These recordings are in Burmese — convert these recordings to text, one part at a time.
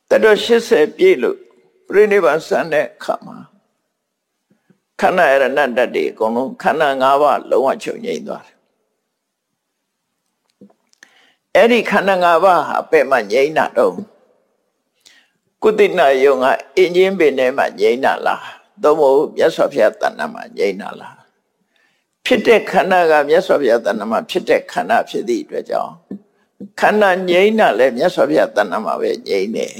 တတော်80ပြည့်လို့ပြိနိဗ္ဗာန်စံတဲ့ခါမှာခန္ဓာရဏတ္တတွေအကုန်လုံးခန္ဓာ၅ပါးလုံးဝချုပ်ငြိမ်းသွားတယ်အဲ့ဒီခန္ဓာ၅ပါးဟာပဲ့မှငြိမ်းတာတော့ကုသနာယုံကအင်းချင်းပင်ထဲမှာငြိမ်းတာလားသို့မဟုတ်မြတ်စွာဘုရားတဏ္ဍာမှာငြိမ်းတာလားဖြစ်တဲ့ခန္ဓာကမြတ်စွာဘုရားတဏ္ဍာမှာဖြစ်တဲ့ခန္ဓာဖြစ်သည့်အတွက်ကြောင့်ခန္ဓာငြိမ်းတာလည်းမြတ်စွာဘုရားတဏ္ဍာမှာပဲငြိမ်းတယ်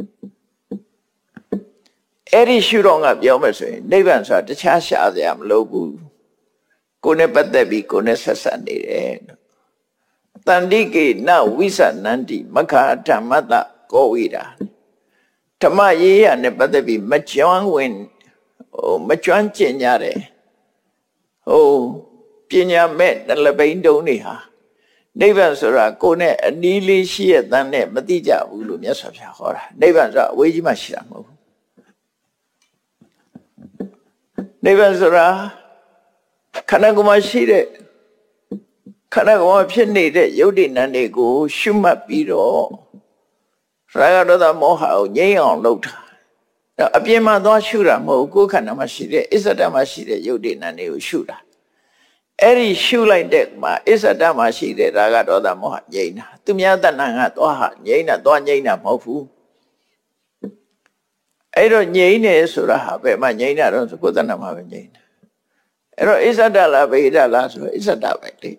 အဲ့ဒီရှုတော့ကပြောမယ်ဆိုရင်နိဗ္ဗာန်ဆိုတာတခြားရှာစရာမလိုဘူးကိုယ်နဲ့ပတ်သက်ပြီးကိုယ်နဲ့ဆက်ဆက်နေတယ်တန္တိကေနဝိသနန္တိမခာဓမ္မတကောဝိတာဓမ္မရေးရနဲ့ပတ်သက်ပြီးမကျွမ်းဝင်မကျွမ်းကျင်ကြတယ်ပညာမဲ့တလပိန်တုံးတွေဟာနိဗ္ဗာန်ဆိုတာကိုယ်နဲ့အနီးလေးရှိရတဲ့နဲ့မသိကြဘူးလို့မြတ်စွာဘုရားဟောတာနိဗ္ဗာန်ဆိုတာအဝေးကြီးမှရှိတာမဟုတ်ဘူးနိဗ္ဗာန်ဆိုတာခန္ဓာကိုယ်မှာရှိတဲ့ခန္ဓာကိုယ်မှာဖြစ်နေတဲ့ယုတ်တိနံတွေကိုရှုမှတ်ပြီးတော့ရာဂဒေါသမောဟကိုငြိမ်းအောင်လုပ်တာအပြင်မှာသွားရှုတာမဟုတ်ကိုယ်ခန္ဓာမှာရှိတဲ့အစ္ဆဒမှာရှိတဲ့ယုတ်တိနံတွေကိုရှုတာအဲ့ဒီရှုလိုက်တဲ့မှာအစ္ဆဒမှာရှိတဲ့ရာဂဒေါသမောဟငြိမ်းတာသူများတဏ္ဍာကသွားဟာငြိမ်းတာသွားငြိမ်းတာမဟုတ်ဘူးအဲ့တော့ငြိမ်းနေဆိုတာဟာပဲမှငြိမ်းတာတော့ကိုယ်တဏ္ဍာမှာပဲငြိမ်းတာအဲ့တော့အစ္ဆဒလားဗေဒလားဆိုအစ္ဆဒပဲလေ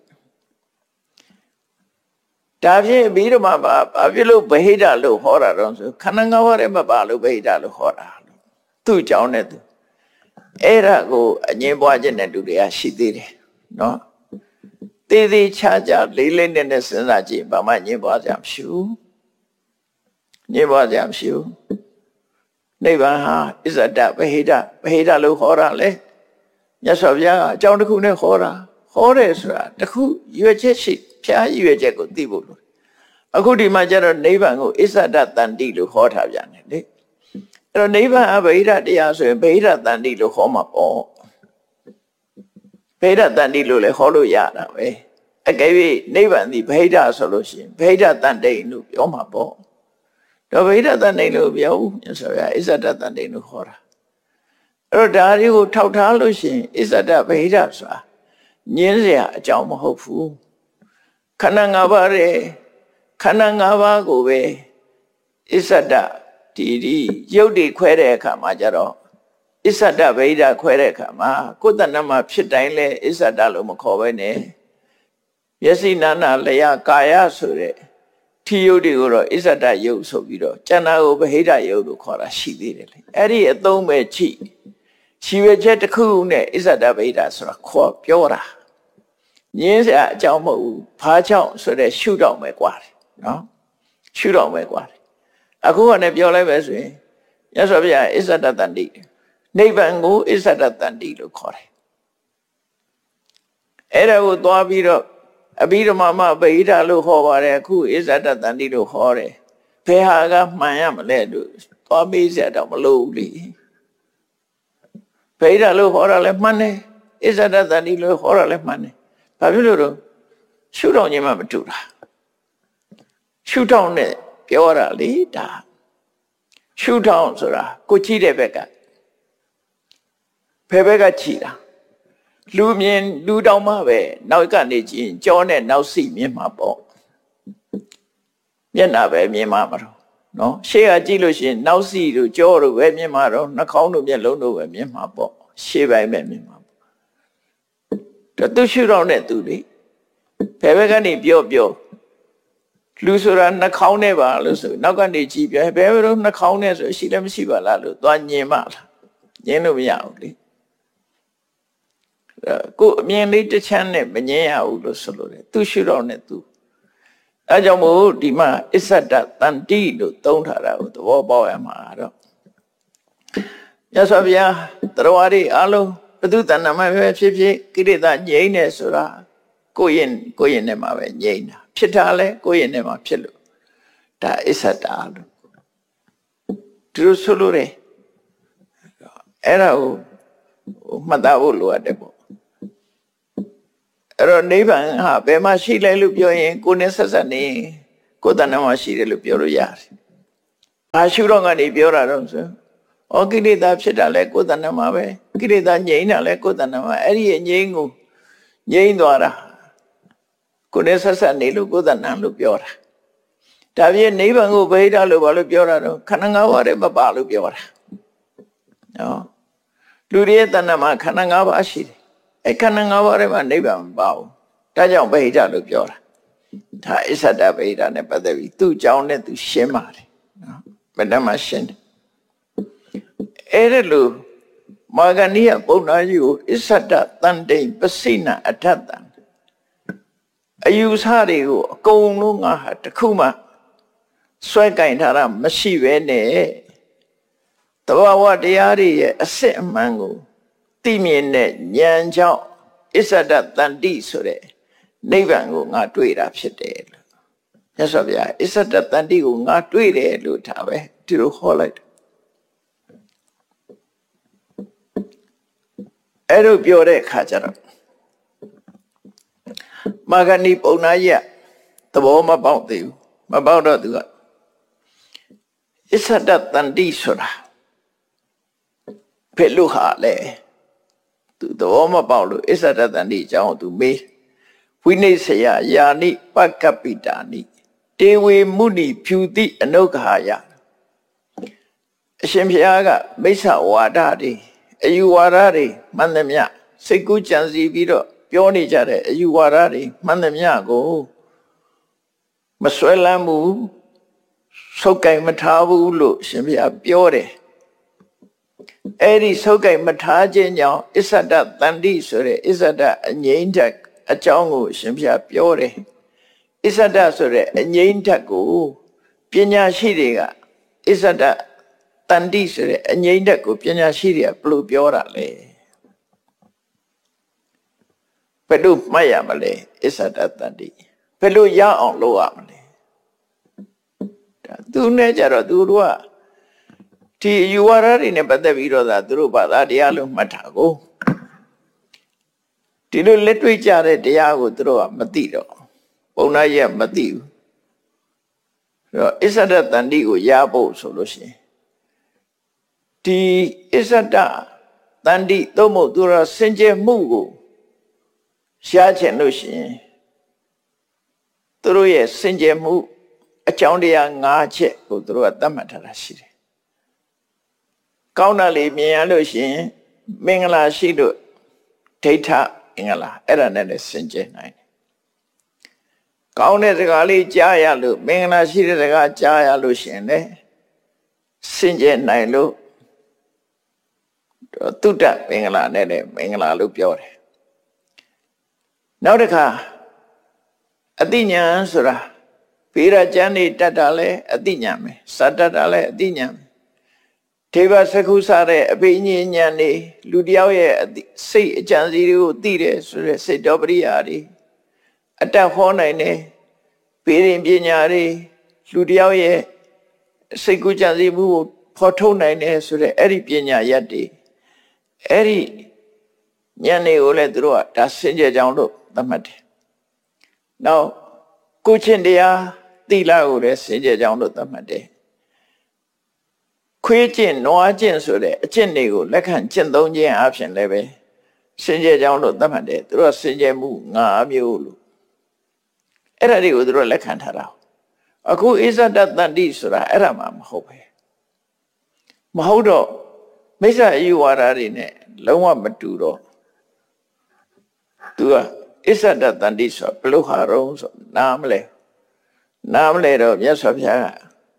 ဒါဖြင့်ပြီးတော့မှဘာဖြစ်လို့ဗဟိတလို့ဟောတာတော့ဆိုခန္ဓာ၅ပါးထဲမှာပါလို့ဗဟိတလို့ဟောတာသူ့ကြောင့်နဲ့သူအဲ့ဒါကိုအငြင်းပွားခြင်းနဲ့တူတွေကရှိသေးတယ်နော်သေးသေးချာချာလေးလေးနဲ့စဉ်းစားကြည့်ဘာမှငြင်းပွားကြမရှိဘူးငြင်းပွားကြမရှိဘူးနိဗ္ဗာန်ဟာအစ္ဆဒဗဟိတလို့ဟောတာလေမြတ်စွာဘုရားကအကြောင်းတစ်ခုနဲ့ဟောတာဟောတယ်ဆိုတာတစ်ခုရွေချက်ရှိဖျားရွေချက်ကိုသိဖို့လို့အခုဒီမှာကျတော့နိဗ္ဗာန်ကိုအစ္ဆဒတန္တိလို့ဟောထားပြန်တယ်လေအဲ့တော့နိဗ္ဗာန်အဗဟိတတရားဆိုရင်ဗဟိတတန္တိလို့ဟောမှာပေါ့ဗဟိတတန္တိလို့လည်းဟောလို့ရတာပဲအကယ်၍နိဗ္ဗာန်ဒီဗဟိတဆိုလို့ရှိရင်ဗဟိတတန္တိလို့ပြောမှာပေါ့တော့ဗဟိတတန္တိလို့ပြောဘူးဆိုရအစ္ဆဒတန္တိလို့ဟောတာအဲ့တော့ဒါတွေကိုထောက်ထားလို့ရှိရင်အစ္ဆဒဗဟိတဆိုတာညင်းစရာအကြောင်းမဟုတ်ဘူးခန္ဓာ၅ပါးရဲ့ခန္ဓာ၅ပါးကိုပဲအစ္ဆဒဒီရုပ်တွေခွဲတဲ့အခါမှာကြတော့အစ္ဆဒဗဟိတခွဲတဲ့အခါမှာကိုယ်တဏ္ဍမှာဖြစ်တိုင်းလဲအစ္ဆဒလို့မခေါ်ဘဲနဲ့မျက်စိနာနာလျာကာယဆိုတဲ့ထီရုပ်တွေကိုတော့အစ္ဆဒရုပ်ဆိုပြီးတော့ကျန်တာကိုဗဟိတရုပ်လို့ခေါ်တာရှိသေးတယ်လေအဲ့ဒီအသုံးပဲချိရှိဝချက်တစ်ခုနဲ့အစ္ဆဒဗဟိတဆိုတာခေါ်ပြောတာညင်းစရာအကြောင်းမဟုတ်ဘူးဘာကြောင့်ဆိုတဲ့ရှုတော့မယ်กว่าတယ်နော်ရှုတော့မယ်กว่าတယ်အခုကလည်းပြောလိုက်ပဲဆိုရင်မြတ်စွာဘုရားအစ္ဆဒတန္တိနိဗ္ဗာန်ကိုအစ္ဆဒတန္တိလို့ခေါ်တယ်အဲ့ဒါကိုသွားပြီးတော့အဘိဓမ္မာမဗဟိတလို့ဟောပါတယ်အခုအစ္ဆဒတန္တိလို့ဟောတယ်ဘယ်ဟာကမှန်ရမလဲလို့သွားမေးစရာတော့မလိုဘူးလေဗဟိတလို့ဟောတာလည်းမှန်တယ်အစ္ဆဒတန္တိလို့ဟောတာလည်းမှန်တယ်ဘာဖြစ်လို့တော့ရှုထောင့်ခြင်းမှမတူတာရှုထောင့်နဲ့ပြောတာလေဒါရှုထောင့်ဆိုတာကိုကြည့်တဲ့ဘက်ကဘယ်ဘက်ကကြည့်တာလူမြင်လူတောင်မှပဲနောက်ကနေကြည့်ရင်ကြောနဲ့နောက်စီမြင်မှာပေါ့မျက်နှာပဲမြင်မှာမတော့နော်ရှေ့ကကြည့်လို့ရှိရင်နောက်စီတို့ကြောတို့ပဲမြင်မှာတော့နှာခေါင်းတို့မျက်လုံးတို့ပဲမြင်မှာပေါ့ရှေ့ပိုင်းပဲမြင်မှာသူရှုတော့နဲ့သူလေဘယ်ဘက်ကနေပြောလူဆိုတာနှာခေါင်းနဲ့ပါလို့ဆိုနောက်ကနေကြည့်ပြဘယ်ဘက်တော့နှာခေါင်းနဲ့ဆိုရှိလည်းမရှိပါလားလို့သွားညင်မှလားညင်လို့မရဘူးလေကိုအမြင်လေးတစ်ချမ်းနဲ့မညင်ရဘူးလို့ဆိုလို့တယ်သူရှုတော့နဲ့သူအဲကြောင့်မို့ဒီမှာအစ္ဆဒတန္တိလို့သုံးထားတာကိုသဘောပေါက်ရမှာတော့မြတ်စွာဘုရားတရားဝါဒီအလုံးဘုသူတဏ္ဍမှာပဲဖြစ်ဖြစ်ကိရိတာငြိမ့်နေဆိုတာကိုယ့်ရင်နဲ့မှာပဲငြိမ့်တာဖြစ်တာလဲကိုယ့်ရင်နဲ့မှာဖြစ်လို့ဒါအစ္ဆဒလို့သူဆိုလို့ရတယ်အဲ့ဒါကိုမှတ်သားဖို့လိုအပ်တယ်ပေါ့အဲ့တော့နိဗ္ဗာန်ဟာဘယ်မှာရှိလဲလို့ပြောရင်ကိုယ်နဲ့ဆက်ဆက်နေကိုယ်တဏ္ဍမှာရှိတယ်လို့ပြောလို့ရတယ်ဘာရှုတော့ကနေပြောတာတော့ဆိုဩကိလေသာဖြစ်တာလဲကိုယ်တဏ္ဍမှာပဲကိလေသာငြိမ်းတာလဲကိုယ်တဏ္ဍမှာအဲ့ဒီငြိမ်းကိုငြိမ်းသွားတာကိုယ်နဲ့ဆက်ဆက်နေလို့ကိုယ်တဏ္ဍလို့ပြောတာဒါပြည့်နိဗ္ဗာန်ကိုဗဟိတလို့ဘာလို့ပြောတာတော့ခန္ဓာ၅ပါးနဲ့မပါလို့ပြောတာနော်လူတွေရဲ့တဏ္ဍမှာခန္ဓာ၅ပါးရှိတယ်အဲ့ခန္ဓာ၅ပါးထဲမှာနိဗ္ဗာန်မပါဘူးဒါကြောင့်ဗဟိတလို့ပြောတာဒါအစ္ဆဒဗဟိတနဲ့ပတ်သက်ပြီးသူ့ကြောင့်နဲ့သူရှင်းပါတယ်နော်ဘယ်တမ်းမှရှင်းတယ်အဲ့ဒါလို့မာဂဏိယပုံနာကြီးကိုအစ္ဆဒတန်တိန်ပစိနအထတံအယူဆတွေကိုအကုန်လုံးငါဟာတခုမှဆွဲကင်ထားတာမရှိပဲနဲ့တဘာဝတရားတွေရဲ့အစစ်အမှန်ကိုသိမြင်တဲ့ဉာဏ်ကြောင့်အစ္ဆဒတန်တိဆိုတဲ့နိဗ္ဗာန်ကိုငါတွေ့တာဖြစ်တယ်လို့မြတ်စွာဘုရားအစ္ဆဒတန်တိကိုငါတွေ့တယ်လို့ဒါပဲဒီလိုဟောလိုက်တယ်အဲ့လိုပြောတဲ့အခါကျတော့မာဂဏိပုံနာကြီးသဘောမပေါက်သေးဘူးမပေါက်တော့သူကအစ္ဆဒတန်တိဆိုတာဘယ်လိုဟာလဲသူသဘောမပေါက်လို့အစ္ဆဒတန်တိအကြောင်းသူမေးဝိနိစ္စယယာနိပကပိတာနိတေဝေမုနိဖြူတိအနုဂဟာယအရှင်ဘုရားကမိစ္ဆဝါဒတွေအယူဝါဒတွေမှန်သမျှစိတ်ကူးကြံစီပြီးတော့ပြောနေကြတဲ့အယူဝါဒတွေမှန်သမျှကိုမဆွဲလန်းဘူးဆုပ်ကိုင်မထားဘူးလို့ရှင်ဘုရားပြောတယ်အဲ့ဒီဆုပ်ကိုင်မထားခြင်းကြောင့်အစ္ဆဒတန်တိဆိုတဲ့အစ္ဆဒအငြိမ့်တက်အကြောင်းကိုရှင်ဘုရားပြောတယ်အစ္ဆဒဆိုတဲ့အငြိမ့်တက်ကိုပညာရှိတွေကအစ္ဆဒတန်တိဆိုတဲ့အငြိမ့်တက်ကိုပညာရှိတွေကဘယ်လိုပြောတာလဲဘယ်လိုမှတ်ရမလဲအစ္ဆဒတန်တိဘယ်လိုရအောင်လုပ်ရမလဲဒါသူနဲ့ကြတော့သူတို့ကဒီယူဝါဒတွေနဲ့ပတ်သက်ပြီးတော့သာသူတို့ဘာသာတရားလို့မှတ်တာကိုဒီလိုလက်တွေ့ကြတဲ့တရားကိုသူတို့ကမသိတော့ပုံနာရဲ့မသိဘူးအဲ့တော့အစ္ဆဒတန်တိကိုရဖို့ဆိုလို့ရှိရင်ဒီအစ္ဆဒတန်တိသို့မဟုတ်သူတို့စင်ကြယ်မှုကိုရှားချင်လို့ရှိရင်သူတို့ရဲ့စင်ကြယ်မှုအကြောင်းတရား၅ချက်ကိုသူတို့ကသတ်မှတ်ထားတာရှိတယ်ကောင်းတာလေးမြင်ရလို့ရှိရင်မင်္ဂလာရှိလို့ဒိဋ္ဌမင်္ဂလာအဲ့ဒါနဲ့လည်းစင်ကြယ်နိုင်တယ်ကောင်းတဲ့စကားလေးကြားရလို့မင်္ဂလာရှိတဲ့စကားကြားရလို့ရှိရင်လည်းစင်ကြယ်နိုင်လို့တုဒ္ဒမင်္ဂလာနဲ့လည်းမင်္ဂလာလို့ပြောတယ်နောက်တစ်ခါအတိညာဏ်ဆိုတာဗေဒကျမ်းနေတတ်တာလဲအတိညာဏ်ပဲစတတ်တာလဲအတိညာဏ်ပဲဒေဝစကုစားတဲ့အဘိညာဉ်ဉာဏ်နေလူတယောက်ရဲ့စိတ်အကြံစီတွေကိုသိတယ်ဆိုတဲ့စိတ်တော်ပရိယာတွေအတတ်ဟောနိုင်တယ်ဗေဒင်ပညာတွေလူတယောက်ရဲ့စိတ်ကူးကြံစီမှုကိုဖော်ထုတ်နိုင်တယ်ဆိုတဲ့အဲ့ဒီပညာရက်တွေအဲ့ဒီဉာဏ်တွေကိုလည်းသူတို့ကဒါစင်ကြယ်ကြောင်းလို့သတ်မှတ်တယ်။နောက်ကိုချင်းတရားသီလကိုလည်းစင်ကြယ်ကြောင်းလို့သတ်မှတ်တယ်။ခွေးကျင့်နွားကျင့်ဆိုတဲ့အကျင့်တွေကိုလက်ခံကျင့်သုံးခြင်းအပြင်လည်းပဲစင်ကြယ်ကြောင်းလို့သတ်မှတ်တယ်။သူတို့ကစင်ကြယ်မှု၅မျိုးလို့အဲ့ဒါတွေကိုသူတို့လက်ခံထားတာ။အခုအစ္ဆဒတန်တိဆိုတာအဲ့ဒါမှမဟုတ်ပဲ။မဟုတ်တော့မိစ္ဆာအယူဝါဒတွေနဲ့လုံးဝမတူတော့သူကအစ္ဆဒတန်တိဆိုဘလို့ဟာရုံးဆိုနားမလဲတော့မြတ်စွာဘုရားက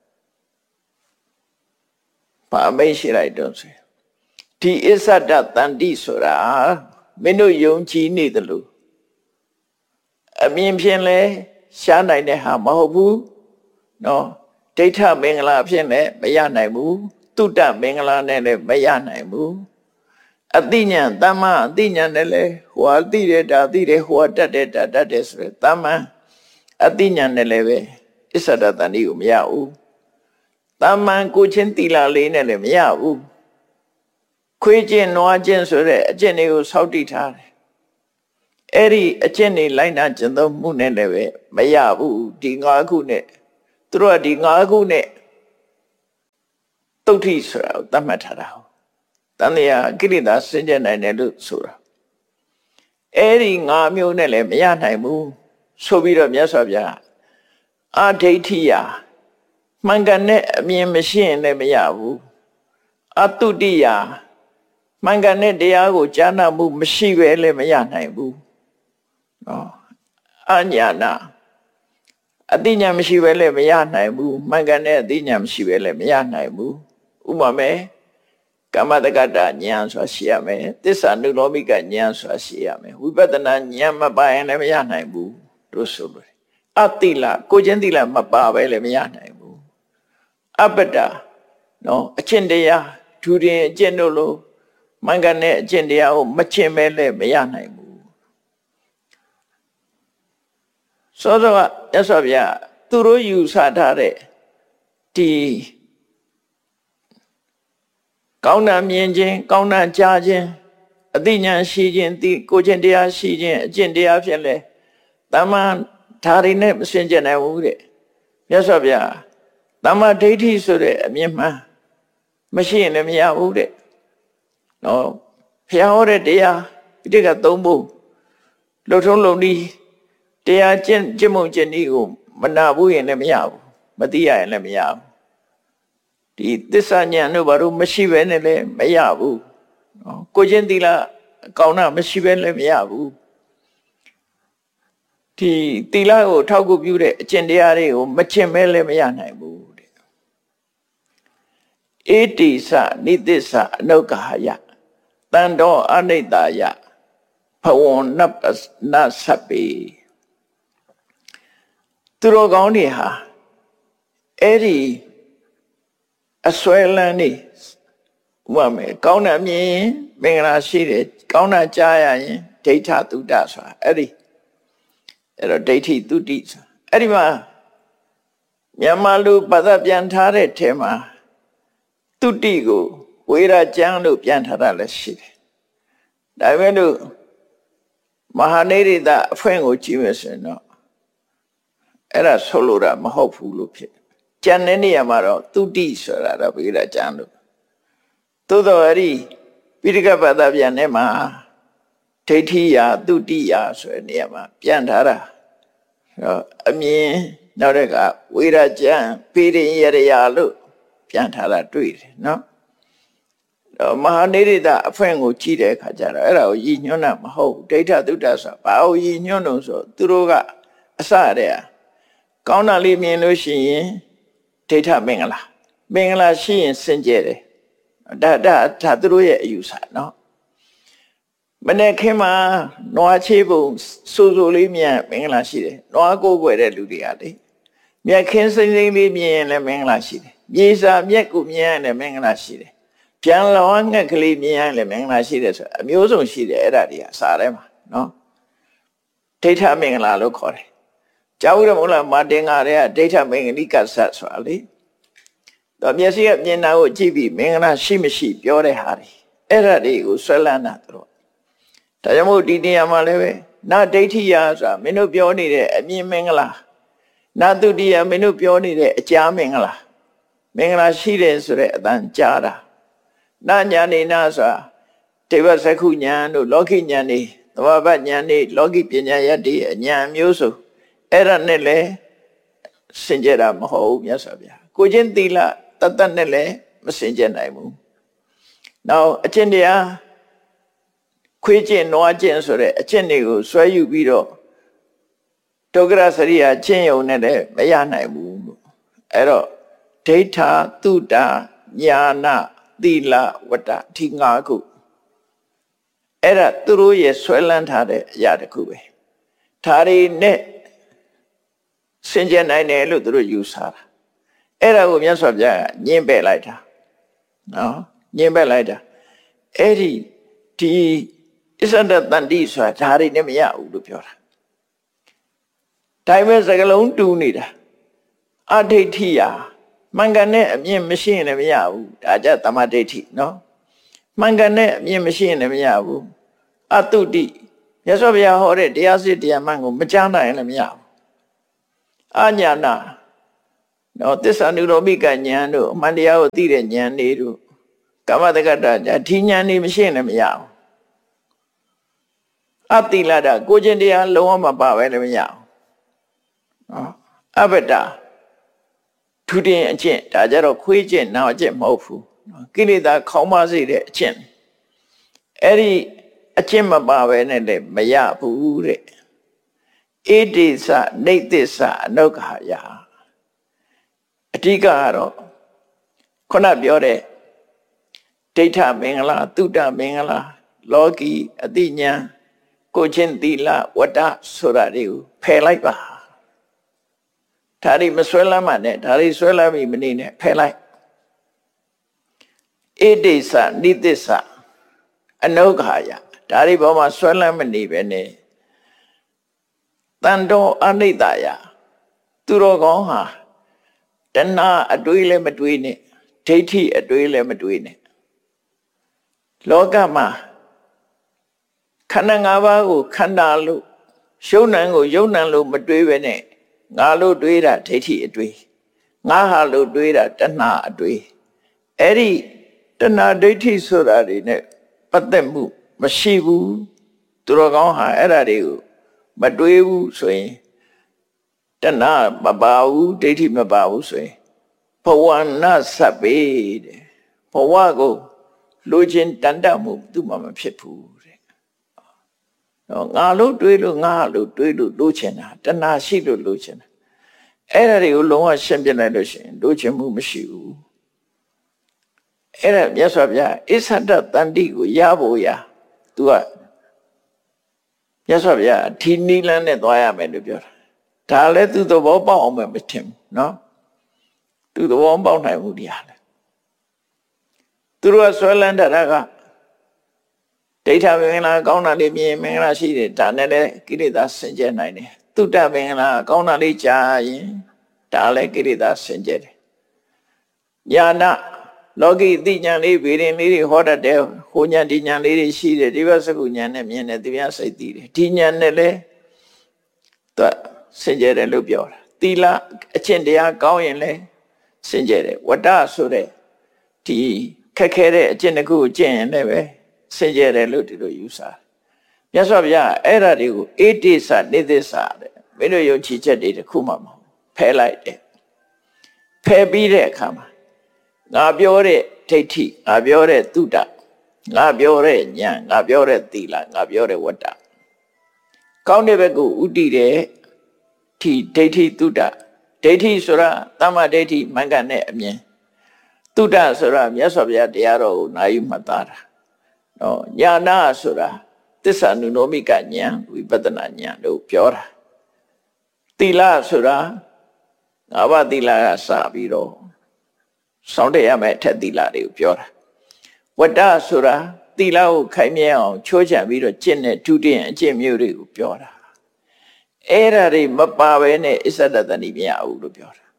ဘာမိတ်ရှိလိုက်တော့ဆိုဒီအစ္ဆဒတန်တိဆိုတာမင်းတို့ယုံကြည်နေတယ်လို့အမြင်ဖြင့်လဲရှားနိုင်တဲ့ဟာမဟုတ်ဘူးနော်ဒိဋ္ဌမင်္ဂလာဖြင့်လည်းမရနိုင်ဘူးတုဒ္ဒမင်္ဂလာနဲ့လည်းမရနိုင်ဘူးအတိညာတမ္မအတိညာနဲ့လည်းဟိုအတိတယ်ဒါသိတယ်ဟိုတတ်တယ်ဒါတတ်တယ်ဆိုရယ်တမ္မအတိညာနဲ့လည်းပဲအစ္ဆဒတန်တိကိုမရဘူးတမ္မကိုချင်းတိလာလေးနဲ့လည်းမရဘူးခွေးကျင့်နွားကျင့်ဆိုတဲ့အကျင့်တွေကိုစောင့်တည်ထားတယ်အဲ့ဒီအကျင့်တွေလိုက်နာကျင့်သုံးမှုနဲ့လည်းပဲမရဘူးဒီ၅ခုနဲ့သူတို့ကဒီ၅ခုနဲ့တုဋ္ဌိဆိုတာကိုသတ်မှတ်ထားတာဟုတ်တန်တရားကိလေသာစင်ကြယ်နိုင်တယ်လို့ဆိုတာအဲ့ဒီ၅မျိုးနဲ့လည်းမရနိုင်ဘူးဆိုပြီးတော့မြတ်စွာဘုရားအာဒိဋ္ဌိယမှန်ကန်တဲ့အမြင်မရှိရင်လည်းမရဘူးအတုတိယမှန်ကန်တဲ့တရားကိုကြားနာမှုမရှိပဲလည်းမရနိုင်ဘူးနော်အညာနာအသိဉာဏ်မရှိပဲလည်းမရနိုင်ဘူးမှန်ကန်တဲ့အသိဉာဏ်မရှိပဲလည်းမရနိုင်ဘူးဥပမာကမ္မတက္ကတာဉာဏ်ဆိုတာရှိရမယ်သစ္စာနုလောမိကဉာဏ်ဆိုတာရှိရမယ်ဝိပဿနာဉာဏ်မပါရင်လည်းမရနိုင်ဘူးတို့ဆိုလို့အတိလကိုချင်းတိလမပါပဲလည်းမရနိုင်ဘူးအပ္ပတနော်အကျင့်တရားဒူရင်အကျင့်တို့လို့မှန်ကန်တဲ့အကျင့်တရားကိုမကျင့်ပဲလည်းမရနိုင်ဘူးစောစောကမြတ်စွာဘုရားသူတို့ယူဆထားတဲ့ဒီကောင်းတာမြင်ခြင်းကောင်းတာကြားခြင်းအသိဉာဏ်ရှိခြင်းကိုယ်ချင်းတရားရှိခြင်းအကျင့်တရားဖြစ်လဲတမန်ဓာရီနဲ့မစင်ကြနိုင်ဘူးတဲ့မြတ်စွာဘုရားတမ္မာဒိဋ္ဌိဆိုတဲ့အမြင်မှန်မရှိရင်လည်းမရဘူးတဲ့နော်ဘုရားဟောတဲ့တရားဒီကသုံးဖို့လှုပ်ထုံးလုံဒီတရားကျင့်မုံကျင့်ဤကိုမနာဘူးရင်လည်းမရဘူးမသိရရင်လည်းမရဘူးဒီသစ္စာဉာဏ်တို့ဘာလို့မရှိဘဲနဲ့လည်းမရဘူးနော်ကိုချင်းသီလကောင်းတာမရှိဘဲလည်းမရဘူးဒီသီလကိုထောက်ကူပြုတဲ့အကျင့်တရားတွေကိုမကျင့်မဲလည်းမရနိုင်ဘူးတဲ့ဧတိစနိသစ္စာအနုက္ခာယတန်တော်အနိတ္တယဘဝနပ္ပနသဗ္ဗေသူတော်ကောင်းတွေဟာအဲ့ဒီအစွဲလန်းနေဥပမာကောင်းတာမြင်မင်္ဂလာရှိတယ်ကောင်းတာကြားရရင်ဒိဋ္ဌသုတ္တဆိုတာအဲ့တော့ဒိဋ္ဌိသုတိဆိုအဲ့ဒီမှာမြန်မာလူဘာသာပြန်ထားတဲ့ထဲမှာသုတိကိုဝေရကျမ်းလို့ပြန်ထားတာလည်းရှိတယ်ဒါပေမဲ့လို့မဟာနိရိတအဖွင့်ကိုကြည့်မယ်ဆိုရင်တော့အဲ့ဒါဆိုလိုတာမဟုတ်ဘူးလို့ဖြစ်တယ်ကျန်တဲ့နေရာမှာတော့သုတိဆိုတာတော့ဝေရကျမ်းလို့သို့တော်အဲ့ဒီပိဋကဘာသာပြန်ထဲမှာဒိဋ္ဌိယသုတိယဆိုတဲ့နေရာမှာပြန်ထားတာအမြင်နောက်တဲ့ကဝေရကျမ်းပိရိယရယလို့ပြန်ထားတာတွေ့တယ်နော်မဟာနိရိတအဖွင့်ကိုကြည့်တဲ့အခါကျတော့အဲ့ဒါကိုရည်ညွှန်းတာမဟုတ်ဒိဋ္ဌသုတ္တဆိုတာဘာကိုရည်ညွှန်းလို့ဆိုသူတို့ကအစတည်းကောင်းတာလေးမြင်လို့ရှိရင်ဒိဋ္ဌမင်္ဂလာရှိရင်စင်ကြယ်တယ်ဒါသူတို့ရဲ့အယူဆနော်မနေ့ခင်မှာနွားချေးပုံစိုးလေးမြင်မင်္ဂလာရှိတယ်နွားကိုယ်ွယ်တဲ့လူတွေကလေမြက်ခင်းစိမ့်စိမ့်လေးမြင်ရင်လည်းမင်္ဂလာရှိတယ်မြေစာမြက်ကိုမြင်ရင်လည်းမင်္ဂလာရှိတယ်ပြန်လောင်းငှက်ကလေးမြင်ရင်လည်းမင်္ဂလာရှိတယ်ဆိုအမျိုးစုံရှိတယ်အဲ့ဒါတွေကစာထဲမှာနော်ဒိဋ္ဌမင်္ဂလာလို့ခေါ်တယ်ကြားဦးရမို့လားမာတင်ကလည်းဒိဋ္ဌမင်္ဂလိကဆတ်ဆိုတာလေတော့မျက်စိကမြင်တာကိုကြည့်ပြီးမင်္ဂလာရှိမရှိပြောတဲ့ဟာတွေအဲ့ဒါတွေကိုဆွဲလန်းတာတို့ဒါကြောင့်မို့ဒီနေရာမှာလည်းပဲနာဒိဋ္ဌိယဆိုတာမင်းတို့ပြောနေတဲ့အမြင်မင်္ဂလာနာတုတိယမင်းတို့ပြောနေတဲ့အကြားမင်္ဂလာရှိတယ်ဆိုတဲ့အတန်ကြားတာနာညာနေနာဆိုတာဒေဝစက္ခုဉာဏ်တို့လောကိဉာဏ်တွေသဘာဝဉာဏ်တွေလောကိပညာယတ္တိအဉာဏ်မျိုးစုအဲ့ဒါနဲ့လည်းစင်ကြယ်တာမဟုတ်ဘူးမြတ်စွာဘုရားကိုချင်းသီလတတ်နဲ့လည်းမစင်ကြယ်နိုင်ဘူးနောက်အကျင့်တရားခွေးကျင့်နွားကျင့်ဆိုတဲ့အကျင့်တွေကိုဆွဲယူပြီးတော့ဒုက္ခရစရိယာကျင့်ယုံနဲ့လည်းမရနိုင်ဘူးလို့အဲ့တော့ဒိဋ္ဌသုတ္တညာနာသီလဝတ္တဒီ၅ခုအဲ့ဒါသူတို့ရဲ့ဆွဲလန်းထားတဲ့အရာတစ်ခုပဲဒါတွေနဲ့စင်ကြယ်နိုင်တယ်လို့သူတို့ယူဆတာအဲ့ဒါကိုမြတ်စွာဘုရားကညှင်းပယ်လိုက်တာနော်ညှင်းပယ်လိုက်တာအဲ့ဒီအစ္ဆဒတန္တိဆိုတာဒါတွေနဲ့မရဘူးလို့ပြောတာဒါပေမဲ့စကလုံးတူနေတာအဋ္ဌိဋ္ဌိယမှန်ကန်တဲ့အမြင်မရှိရင်လည်းမရဘူးဒါကြသမ္မာဒိဋ္ဌိနော်မှန်ကန်တဲ့အမြင်မရှိရင်လည်းမရဘူးအတုတိမြတ်စွာဘုရားဟောတဲ့တရားစစ်တရားမှန်ကိုမကြားနိုင်ရင်လည်းမရဘူးအညာနာနော်သစ္စာနုရောမိကဉာဏ်တို့အမှန်တရားကိုသိတဲ့ဉာဏ်တွေတို့ကာမတက္ကတဒီဉာဏ်တွေမရှိရင်လည်းမရအောင်အတိလဒကိုကျင့်တရားလုံးဝမပါပဲလည်းမရအောင်နော်အဘဒထူတင်အကျင့်ဒါကြတော့ခွေးကျင့်နောက်အကျင့်မဟုတ်ဘူးကိလေသာခေါင်းမစေတဲ့အကျင့်အဲ့ဒီအကျင့်မပါပဲနဲ့လည်းမရဘူးတဲ့ဣတိစနေသစ္စအနုက္ခာယအဓိကကတော့ခုနပြောတဲ့ဒိဋ္ဌမင်္ဂလာသုတမင်္ဂလာလောကီအတိညာကိုချင်းသီလဝတ္တဆိုတာတွေကိုဖယ်လိုက်ပါဒါတွေမဆွဲလမ်းမှနဲ့ဒါတွေဆွဲလမ်းပြီးမနေနဲ့ဖယ်လိုက်ဣတိစနိသစ္စအနုက္ခာယဒါတွေပေါ်မှာဆွဲလမ်းမနေပဲနဲ့တန်တော်အနိတ္တယသူတော်ကောင်းဟာတဏှာအတွေးလည်းမတွေးနဲ့ဒိဋ္ဌိအတွေးလည်းမတွေးနဲ့လောကမှာခန္ဓာ၅ပါးကိုခန္ဓာလို့ယုံနံကိုယုံနံလို့မတွေးပဲနဲ့ငါလို့တွေးတာဒိဋ္ဌိအတွေးငါဟာလို့တွေးတာတဏှာအတွေးအဲ့ဒီတဏှာဒိဋ္ဌိဆိုတာတွေနဲ့ပတ်သက်မှုမရှိဘူးသူတော်ကောင်းဟာအဲ့ဒါတွေကိုမတွေးဘူးဆိုရင်တဏှာမပါဘူးဒိဋ္ဌိမပါဘူးဆိုရင်ဘဝနာစပ်ပေတဲ့ဘဝကိုလိုချင်တန်တမှုသူ့မှာမဖြစ်ဘူးတဲ့ငါလို့တွေးလို့ငါလို့တွေးလို့လိုချင်တာတဏှာရှိလို့လိုချင်တာအဲ့ဒါတွေကိုလုံးဝရှင်းပြလိုက်လို့ရှိရင်လိုချင်မှုမရှိဘူးအဲ့ဒါမြတ်စွာဘုရားအစ္ဆဒတန္တိကိုရဖို့ရသူကမြတ်စွာဘုရားဒီနိလန်းနဲ့သွားရမယ်လို့ပြောတာဒါလည်းသူသဘောပေါက်အောင်မထင်ဘူးနော်သူသဘောပေါက်နိုင်မှုတရားလေသူတို့ကဆွဲလန်းတာကဒိဋ္ဌမင်္ဂလာကောင်းတာလေးမြင်မင်္ဂလာရှိတယ်ဒါနဲ့လည်းကိလေသာစင်ကြယ်နိုင်တယ်သုတ္တမင်္ဂလာကောင်းတာလေးကြားရင်ဒါလည်းကိလေသာစင်ကြယ်တယ်ညာနာလောကီသိဉာဏ်လေးဗေဒင်လေးတွေဟောတတ်တယ်ဟိုဉာဏ်ဒီဉာဏ်လေးတွေရှိတယ်ဒီဘက်စကုဉာဏ်နဲ့မြင်တယ်ဒီဘက်စိတ်သိတယ်ဒီဉာဏ်နဲ့လည်းသူစင်ကြယ်တယ်လို့ပြောတာသီလအကျင့်တရားကောင်းရင်လည်းစင်ကြယ်တယ်ဝတ္တဆိုတဲ့ဒီခက်ခဲတဲ့အကျင့်တစ်ခုကိုကျင့်ရင်လည်းပဲစင်ကြယ်တယ်လို့ဒီလိုယူဆတယ်မြတ်စွာဘုရားအဲ့ဒါတွေကိုဣတိစနေသစ္စတဲ့မင်းတို့ယုံကြည်ချက်တွေတစ်ခုမှမဟုတ်ဖယ်လိုက်တယ်ဖယ်ပြီးတဲ့အခါမှာငါပြောတဲ့ဒိဋ္ဌိငါပြောတဲ့သုတငါပြောတဲ့ဉာဏ်ငါပြောတဲ့သီလငါပြောတဲ့ဝတ္တကောင်းတဲ့ဘက်ကိုဥတည်တဲ့ဒီဒိဋ္ဌိသုတဒိဋ္ဌိဆိုတာတမ္မာဒိဋ္ဌိမှန်ကန်တဲ့အမြင်သုတဆိုတာမြတ်စွာဘုရားတရားတော်ကိုနာယူမှတ်သားတာနော်ညာနာဆိုတာသစ္စာနုနောမိကဉာဏ်ဝိပဿနာဉာဏ်လို့ပြောတာသီလဆိုတာငါးပါးသီလကစပြီးတော့စောင့်တရမယ့်အထက်သီလတွေကိုပြောတာဝတ္တဆိုတာသီလကိုခိုင်မြဲအောင်ချိုးချံပြီးတော့ကျင့်တဲ့ဒုတိယအကျင့်မျိုးတွေကိုပြောတာအဲ့ဒါတွေမပါဘဲနဲ့အစ္ဆဒတဏိမရဘူးလို့ပြောတာ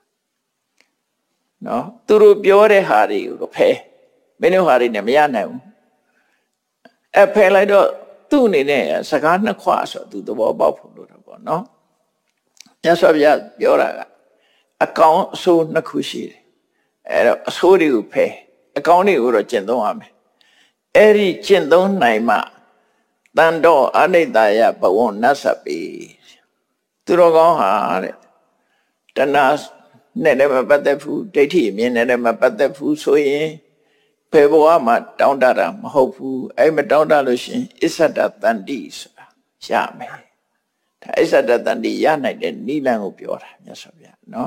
နော်သူတို့ပြောတဲ့ဟာတွေကိုဖယ်မင်းတို့ဟာတွေနဲ့မရနိုင်ဘူးအဖယ်လိုက်တော့သူ့အနေနဲ့စကားနှစ်ခွဆိုသူသဘောပေါက်ဖို့လို့တော့ပေါ့နော်မြတ်စွာဘုရားပြောတာကအကောင်အဆိုးနှစ်ခုရှိတယ်အဲ့တော့အဆိုးတွေကိုဖယ်အကောင်တွေကိုတော့ကျင့်သုံးရမယ်အဲ့ဒီကျင့်သုံးနိုင်မှတန်တော်အနိတ္တယဘဝနတ်စပေသူတော်ကောင်းဟာတဲ့တဏှာနဲ့လည်းမပတ်သက်ဘူးဒိဋ္ဌိအမြင်နဲ့လည်းမပတ်သက်ဘူးဆိုရင်ဘယ်ဘဝမှာတောင်းတတာမဟုတ်ဘူးအဲ့မတောင်းတလို့ရှိရင်အစ္ဆဒတန္တိဆိုတာရမယ်ဒါအစ္ဆဒတန္တိရနိုင်တဲ့နိလန်းကိုပြောတာမြတ်စွာဘုရားနော်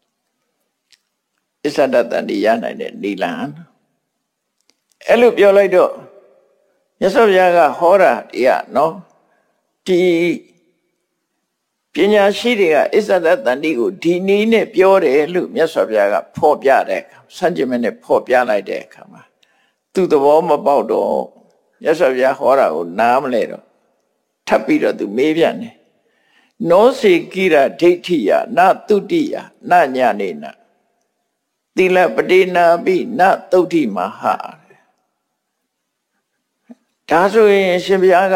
အစ္ဆဒတန္တိရနိုင်တဲ့နိလန်းအဲ့လိုပြောလိုက်တော့မြတ်စွာဘုရားကဟောတာတရားနော်ဒီပညာရှိတွေကအစ္ဆဒတန္တိကိုဒီနည်းနဲ့ပြောတယ်လို့မြတ်စွာဘုရားကဖော်ပြတဲ့အခါစัจ jime နဲ့ဖော်ပြလိုက်တဲ့အခါမှာသူသဘောမပေါက်တော့မြတ်စွာဘုရားဟောတာကိုနားမလဲတော့ထပ်ပြီးတော့သူမေးပြန်တယ်နောစေကိရဒိဋ္ဌိယနသုတိယနညာနေနသီလပတိနာပိနသုတ်တိမဟာဒါဆိုရင်ရှင်ဘုရား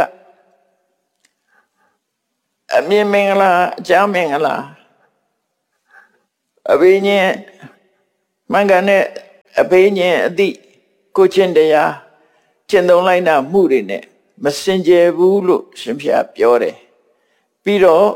ကအမြင်မင်္ဂလာအကြားမင်္ဂလာအဘိညာဉ်မှန်ကန်တဲ့အဘိညာဉ်အတိကိုချင်းတရားကျင့်သုံးလိုက်တာမှုတွေနဲ့မစင်ကြယ်ဘူးလို့ရှင်ဖျားပြောတယ်ပြီးတော့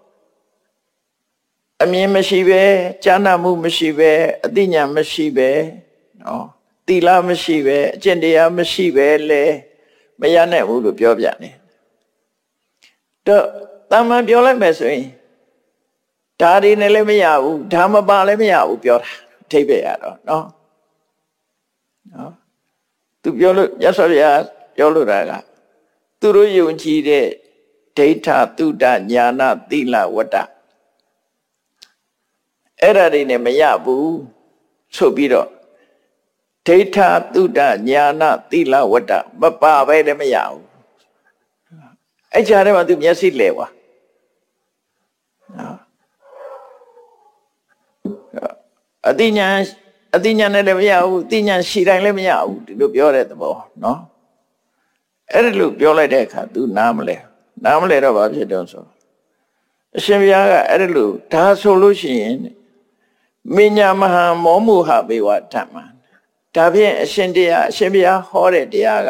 အမြင်မရှိပဲကြားနာမှုမရှိပဲအသိဉာဏ်မရှိပဲနော်သီလမရှိပဲအကျင့်တရားမရှိပဲလေမရနိုင်ဘူးလို့ပြောပြတယ်တော့တမန်ပြောလိုက်မယ်ဆိုရင်ဒါတွေနဲ့လည်းမရဘူးဓမ္မပါလည်းမရဘူးပြောတာအထိပ္ပယ်ရတော့နော်သူပြောလို့မြတ်စွာဘုရားပြောလို့တာကသူတို့ယုံကြည်တဲ့ဒိဋ္ဌသုဒ္ဓညာနာသီလဝတ္တအဲ့ဒါတွေနဲ့မရဘူးဆိုပြီးတော့ဒိဋ္ဌသုဒ္ဓညာနာသီလဝတ္တမပါပဲလည်းမရဘူးအဲ့ကြားထဲမှာသူမျက်စိလဲွားနော်အတိညာနဲ့လည်းမရဘူးတိညာရှိတိုင်းလည်းမရဘူးဒီလိုပြောတဲ့သဘောနော်အဲ့ဒါလို့ပြောလိုက်တဲ့အခါ तू နားမလဲတော့ဘာဖြစ်တော့ဆိုအရှင်ဘုရားကအဲ့ဒါလို့ဒါဆိုလို့ရှိရင်မညာမဟာမောမှုဟဘေဝဓမ္မဒါဖြင့်အရှင်ဘုရားဟောတဲ့တရားက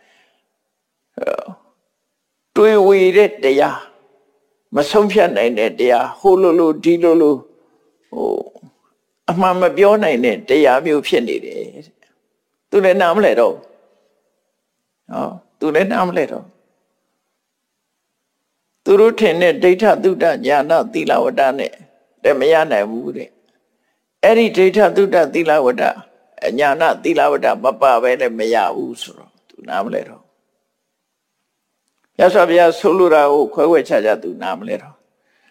တွေးဝေတဲ့တရားမဆုံးဖြတ်နိုင်တဲ့တရားဟိုလိုဒီလိုအမှန်မပြောနိုင်တဲ့တရားမျိုးဖြစ်နေတယ်သူလည်းနားမလဲတော့သူလည်းနားမလဲတော့သူတို့ထင်တဲ့ဒိဋ္ဌသုဒ္ဓညာနာသီလဝတ္တနဲ့လည်းမရနိုင်ဘူးတဲ့အဲ့ဒီဒိဋ္ဌသုဒ္ဓသီလဝတ္တညာနာသီလဝတ္တမပါပဲလည်းမရဘူးဆိုတော့သူနားမလဲတော့ရသော်ဗျာဆိုလိုတာကိုခွဲဝဲခြားသူနားမလဲတော့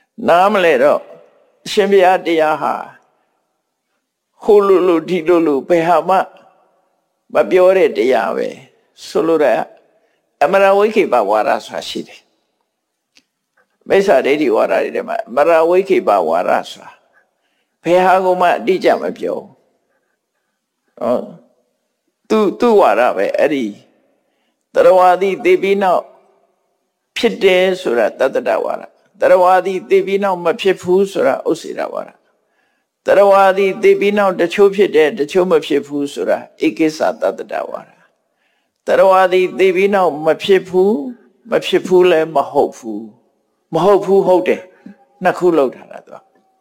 အရှင်ဘုရားတရားဟာဟိုလိုဒီလိုဘယ်ဟာမှမပြောတဲ့တရားပဲဆိုလိုတာအမရဝိခေပဝါဒဆိုတာရှိတယ်မိစ္ဆာဒိဋ္ဌိဝါဒတွေထဲမှာအမရဝိခေပဝါဒဆိုတာဘယ်ဟာကိုမှအတိအကျမပြောသူဝါဒပဲအဲ့ဒီတရဝါဒီသိပြီးနောက်ဖြစ်တယ်ဆိုတာတတ္တဝါဒတရဝါဒီသိပြီးနောက်မဖြစ်ဘူးဆိုတာဥစ္စေတဝါဒတရဝါဒီသိပြီးနောက်တချို့ဖြစ်တယ်တချို့မဖြစ်ဘူးဆိုတာဧကိစ္စတတ္တဝါဒတရဝါဒီသိပြီးနောက်မဖြစ်ဘူးလည်းမဟုတ်ဘူးဟုတ်တယ်နှစ်ခုလောက်ထားတာသူ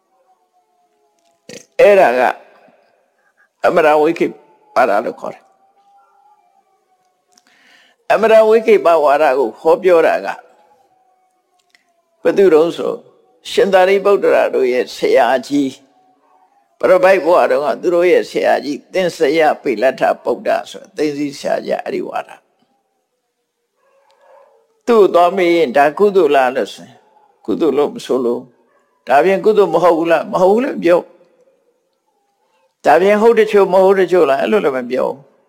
အဲ့ဒါကအမရဝိကိပါဒလို့ခေါ်တယ်အမရဝိကိပဝါဒကိုဟောပြောတာကဘယ်သူတုံးဆိုရှင်သာရိပုတ္တရာတို့ရဲ့ဆရာကြီးပရပိုက်ဘုရားတော်ကသူတို့ရဲ့ဆရာကြီးသင်္စယပိလတ္ထဗုဒ္ဓဆိုသိသိဆရာကြီးအဲ့ဒီဝါဒသူ့တော်မင်းဒါကုသိုလ်လားလို့ဆိုကုသိုလ်လို့မဆိုလို့ဒါပြင်ကုသိုလ်မဟုတ်ဘူးလားမဟုတ်ဘူးလို့ပြောဒါပြင်ဟုတ်တချို့မဟုတ်တချို့လားအဲ့လိုလည်းမပြော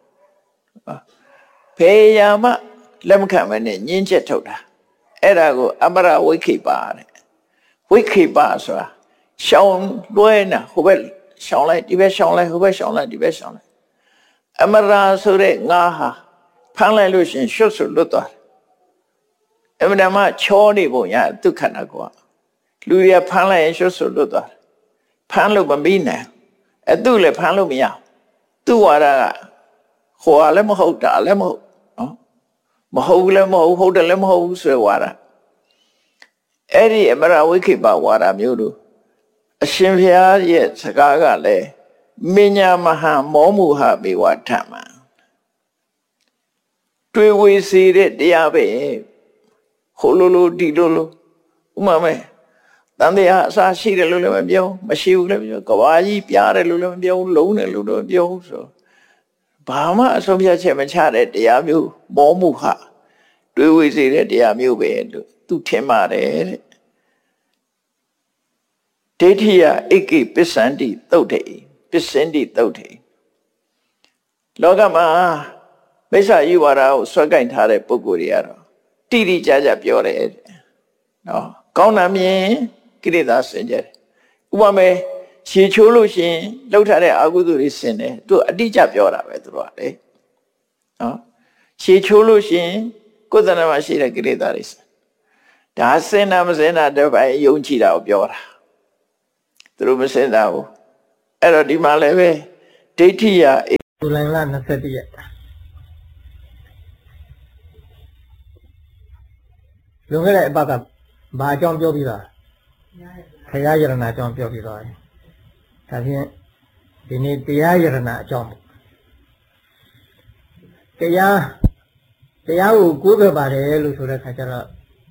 ဖေးရမလက်မခံမနဲ့ညင်းချက်ထုတ်တာအဲ့ဒါကိုအမရဝိခိပါတဲ့ဝိခိပါဆိုတာရှောင်းလွှဲနေဟိုဘက်ရှောင်းလိုက်ဒီဘက်ရှောင်းလိုက်ဟိုဘက်ရှောင်းလိုက်ဒီဘက်ရှောင်းလိုက်အမရာဆိုတဲ့ငါဟာဖမ်းလိုက်လို့ရှင်ရွှတ်ဆိုလွတ်သွားတယ်အမှန်တမ်းချောနေပုံရသူခန္ဓာကိုယ်လူရဖမ်းလိုက်ရင်ရွှတ်ဆိုလွတ်သွားတယ်ဖမ်းလို့မပြီးနိုင်သူ့လည်းဖမ်းလို့မရသူ့ဝါဒကဟိုလည်းမဟုတ်တာလည်းမဟုတ်နော်မဟုတ်လည်းမဟုတ်ဟုတ်တယ်လည်းမဟုတ်ဘူးဆိုဝါဒအဲ့ဒီအမရဝိခိပဝါဒမျိုးတို့အရှင်ဘုရားရဲ့စကားကလည်းမညာမဟာမောမှုဟဘေဝဓမ္မတွေးဝေစီတဲ့တရားပဲဟိုလိုဒီလိုဥမာမဲ့တန်တရားအစားရှိတယ်လို့လည်းမပြောမရှိဘူးလည်းမပြောကဘာကြီးပြားတယ်လို့လည်းမပြောလုံးတယ်လို့တော့ပြောဆိုဘာမှအဆုံးဖြတ်ချက်မချတဲ့တရားမျိုးမောမှုဟတွေးဝေစီတဲ့တရားမျိုးပဲလို့သူထင်ပါတယ်တဲ့ဒိဋ္ဌိယဧကိပစ္စန္တိသုတ်တေပစ္စန္တိသုတ်တေလောကမှာမိစ္ဆာယုဝါဒကိုဆွဲကင်ထားတဲ့ပုဂ္ဂိုလ်တွေကတော့တိတိကျကျပြောတယ်နော်ကောင်းတာမြင်ကိလေသာစင်ကြတယ်ဥပမာခြေချိုးလို့ရှင်လှုပ်ထားတဲ့အာဟုသူတွေစင်တယ်သူအတိအကျပြောတာပဲသူတို့ကလေနော်ခြေချိုးလို့ရှင်ကိုယ်တဏ္ဍာမှာရှိတဲ့ကိလေသာတွေဒါစင်တာမစင်တာတပိုင်းယုံကြည်တာကိုပြောတာသူတို့မစင်တာဘူးအဲ့တော့ဒီမှာလည်းပဲဒိဋ္ဌိယဇူလိုင်လ21ရက်လွန်ခဲ့တဲ့အပတ်ကဘာအကြောင်းပြောပြီးသားခရယရဏအကြောင်းပြောပြီးသွားတယ်ဒါဖြင့်ဒီနေ့တရားယရဏအကြောင်းတရားကိုကိုးကွယ်ပါတယ်လို့ဆိုတဲ့ခါကျတော့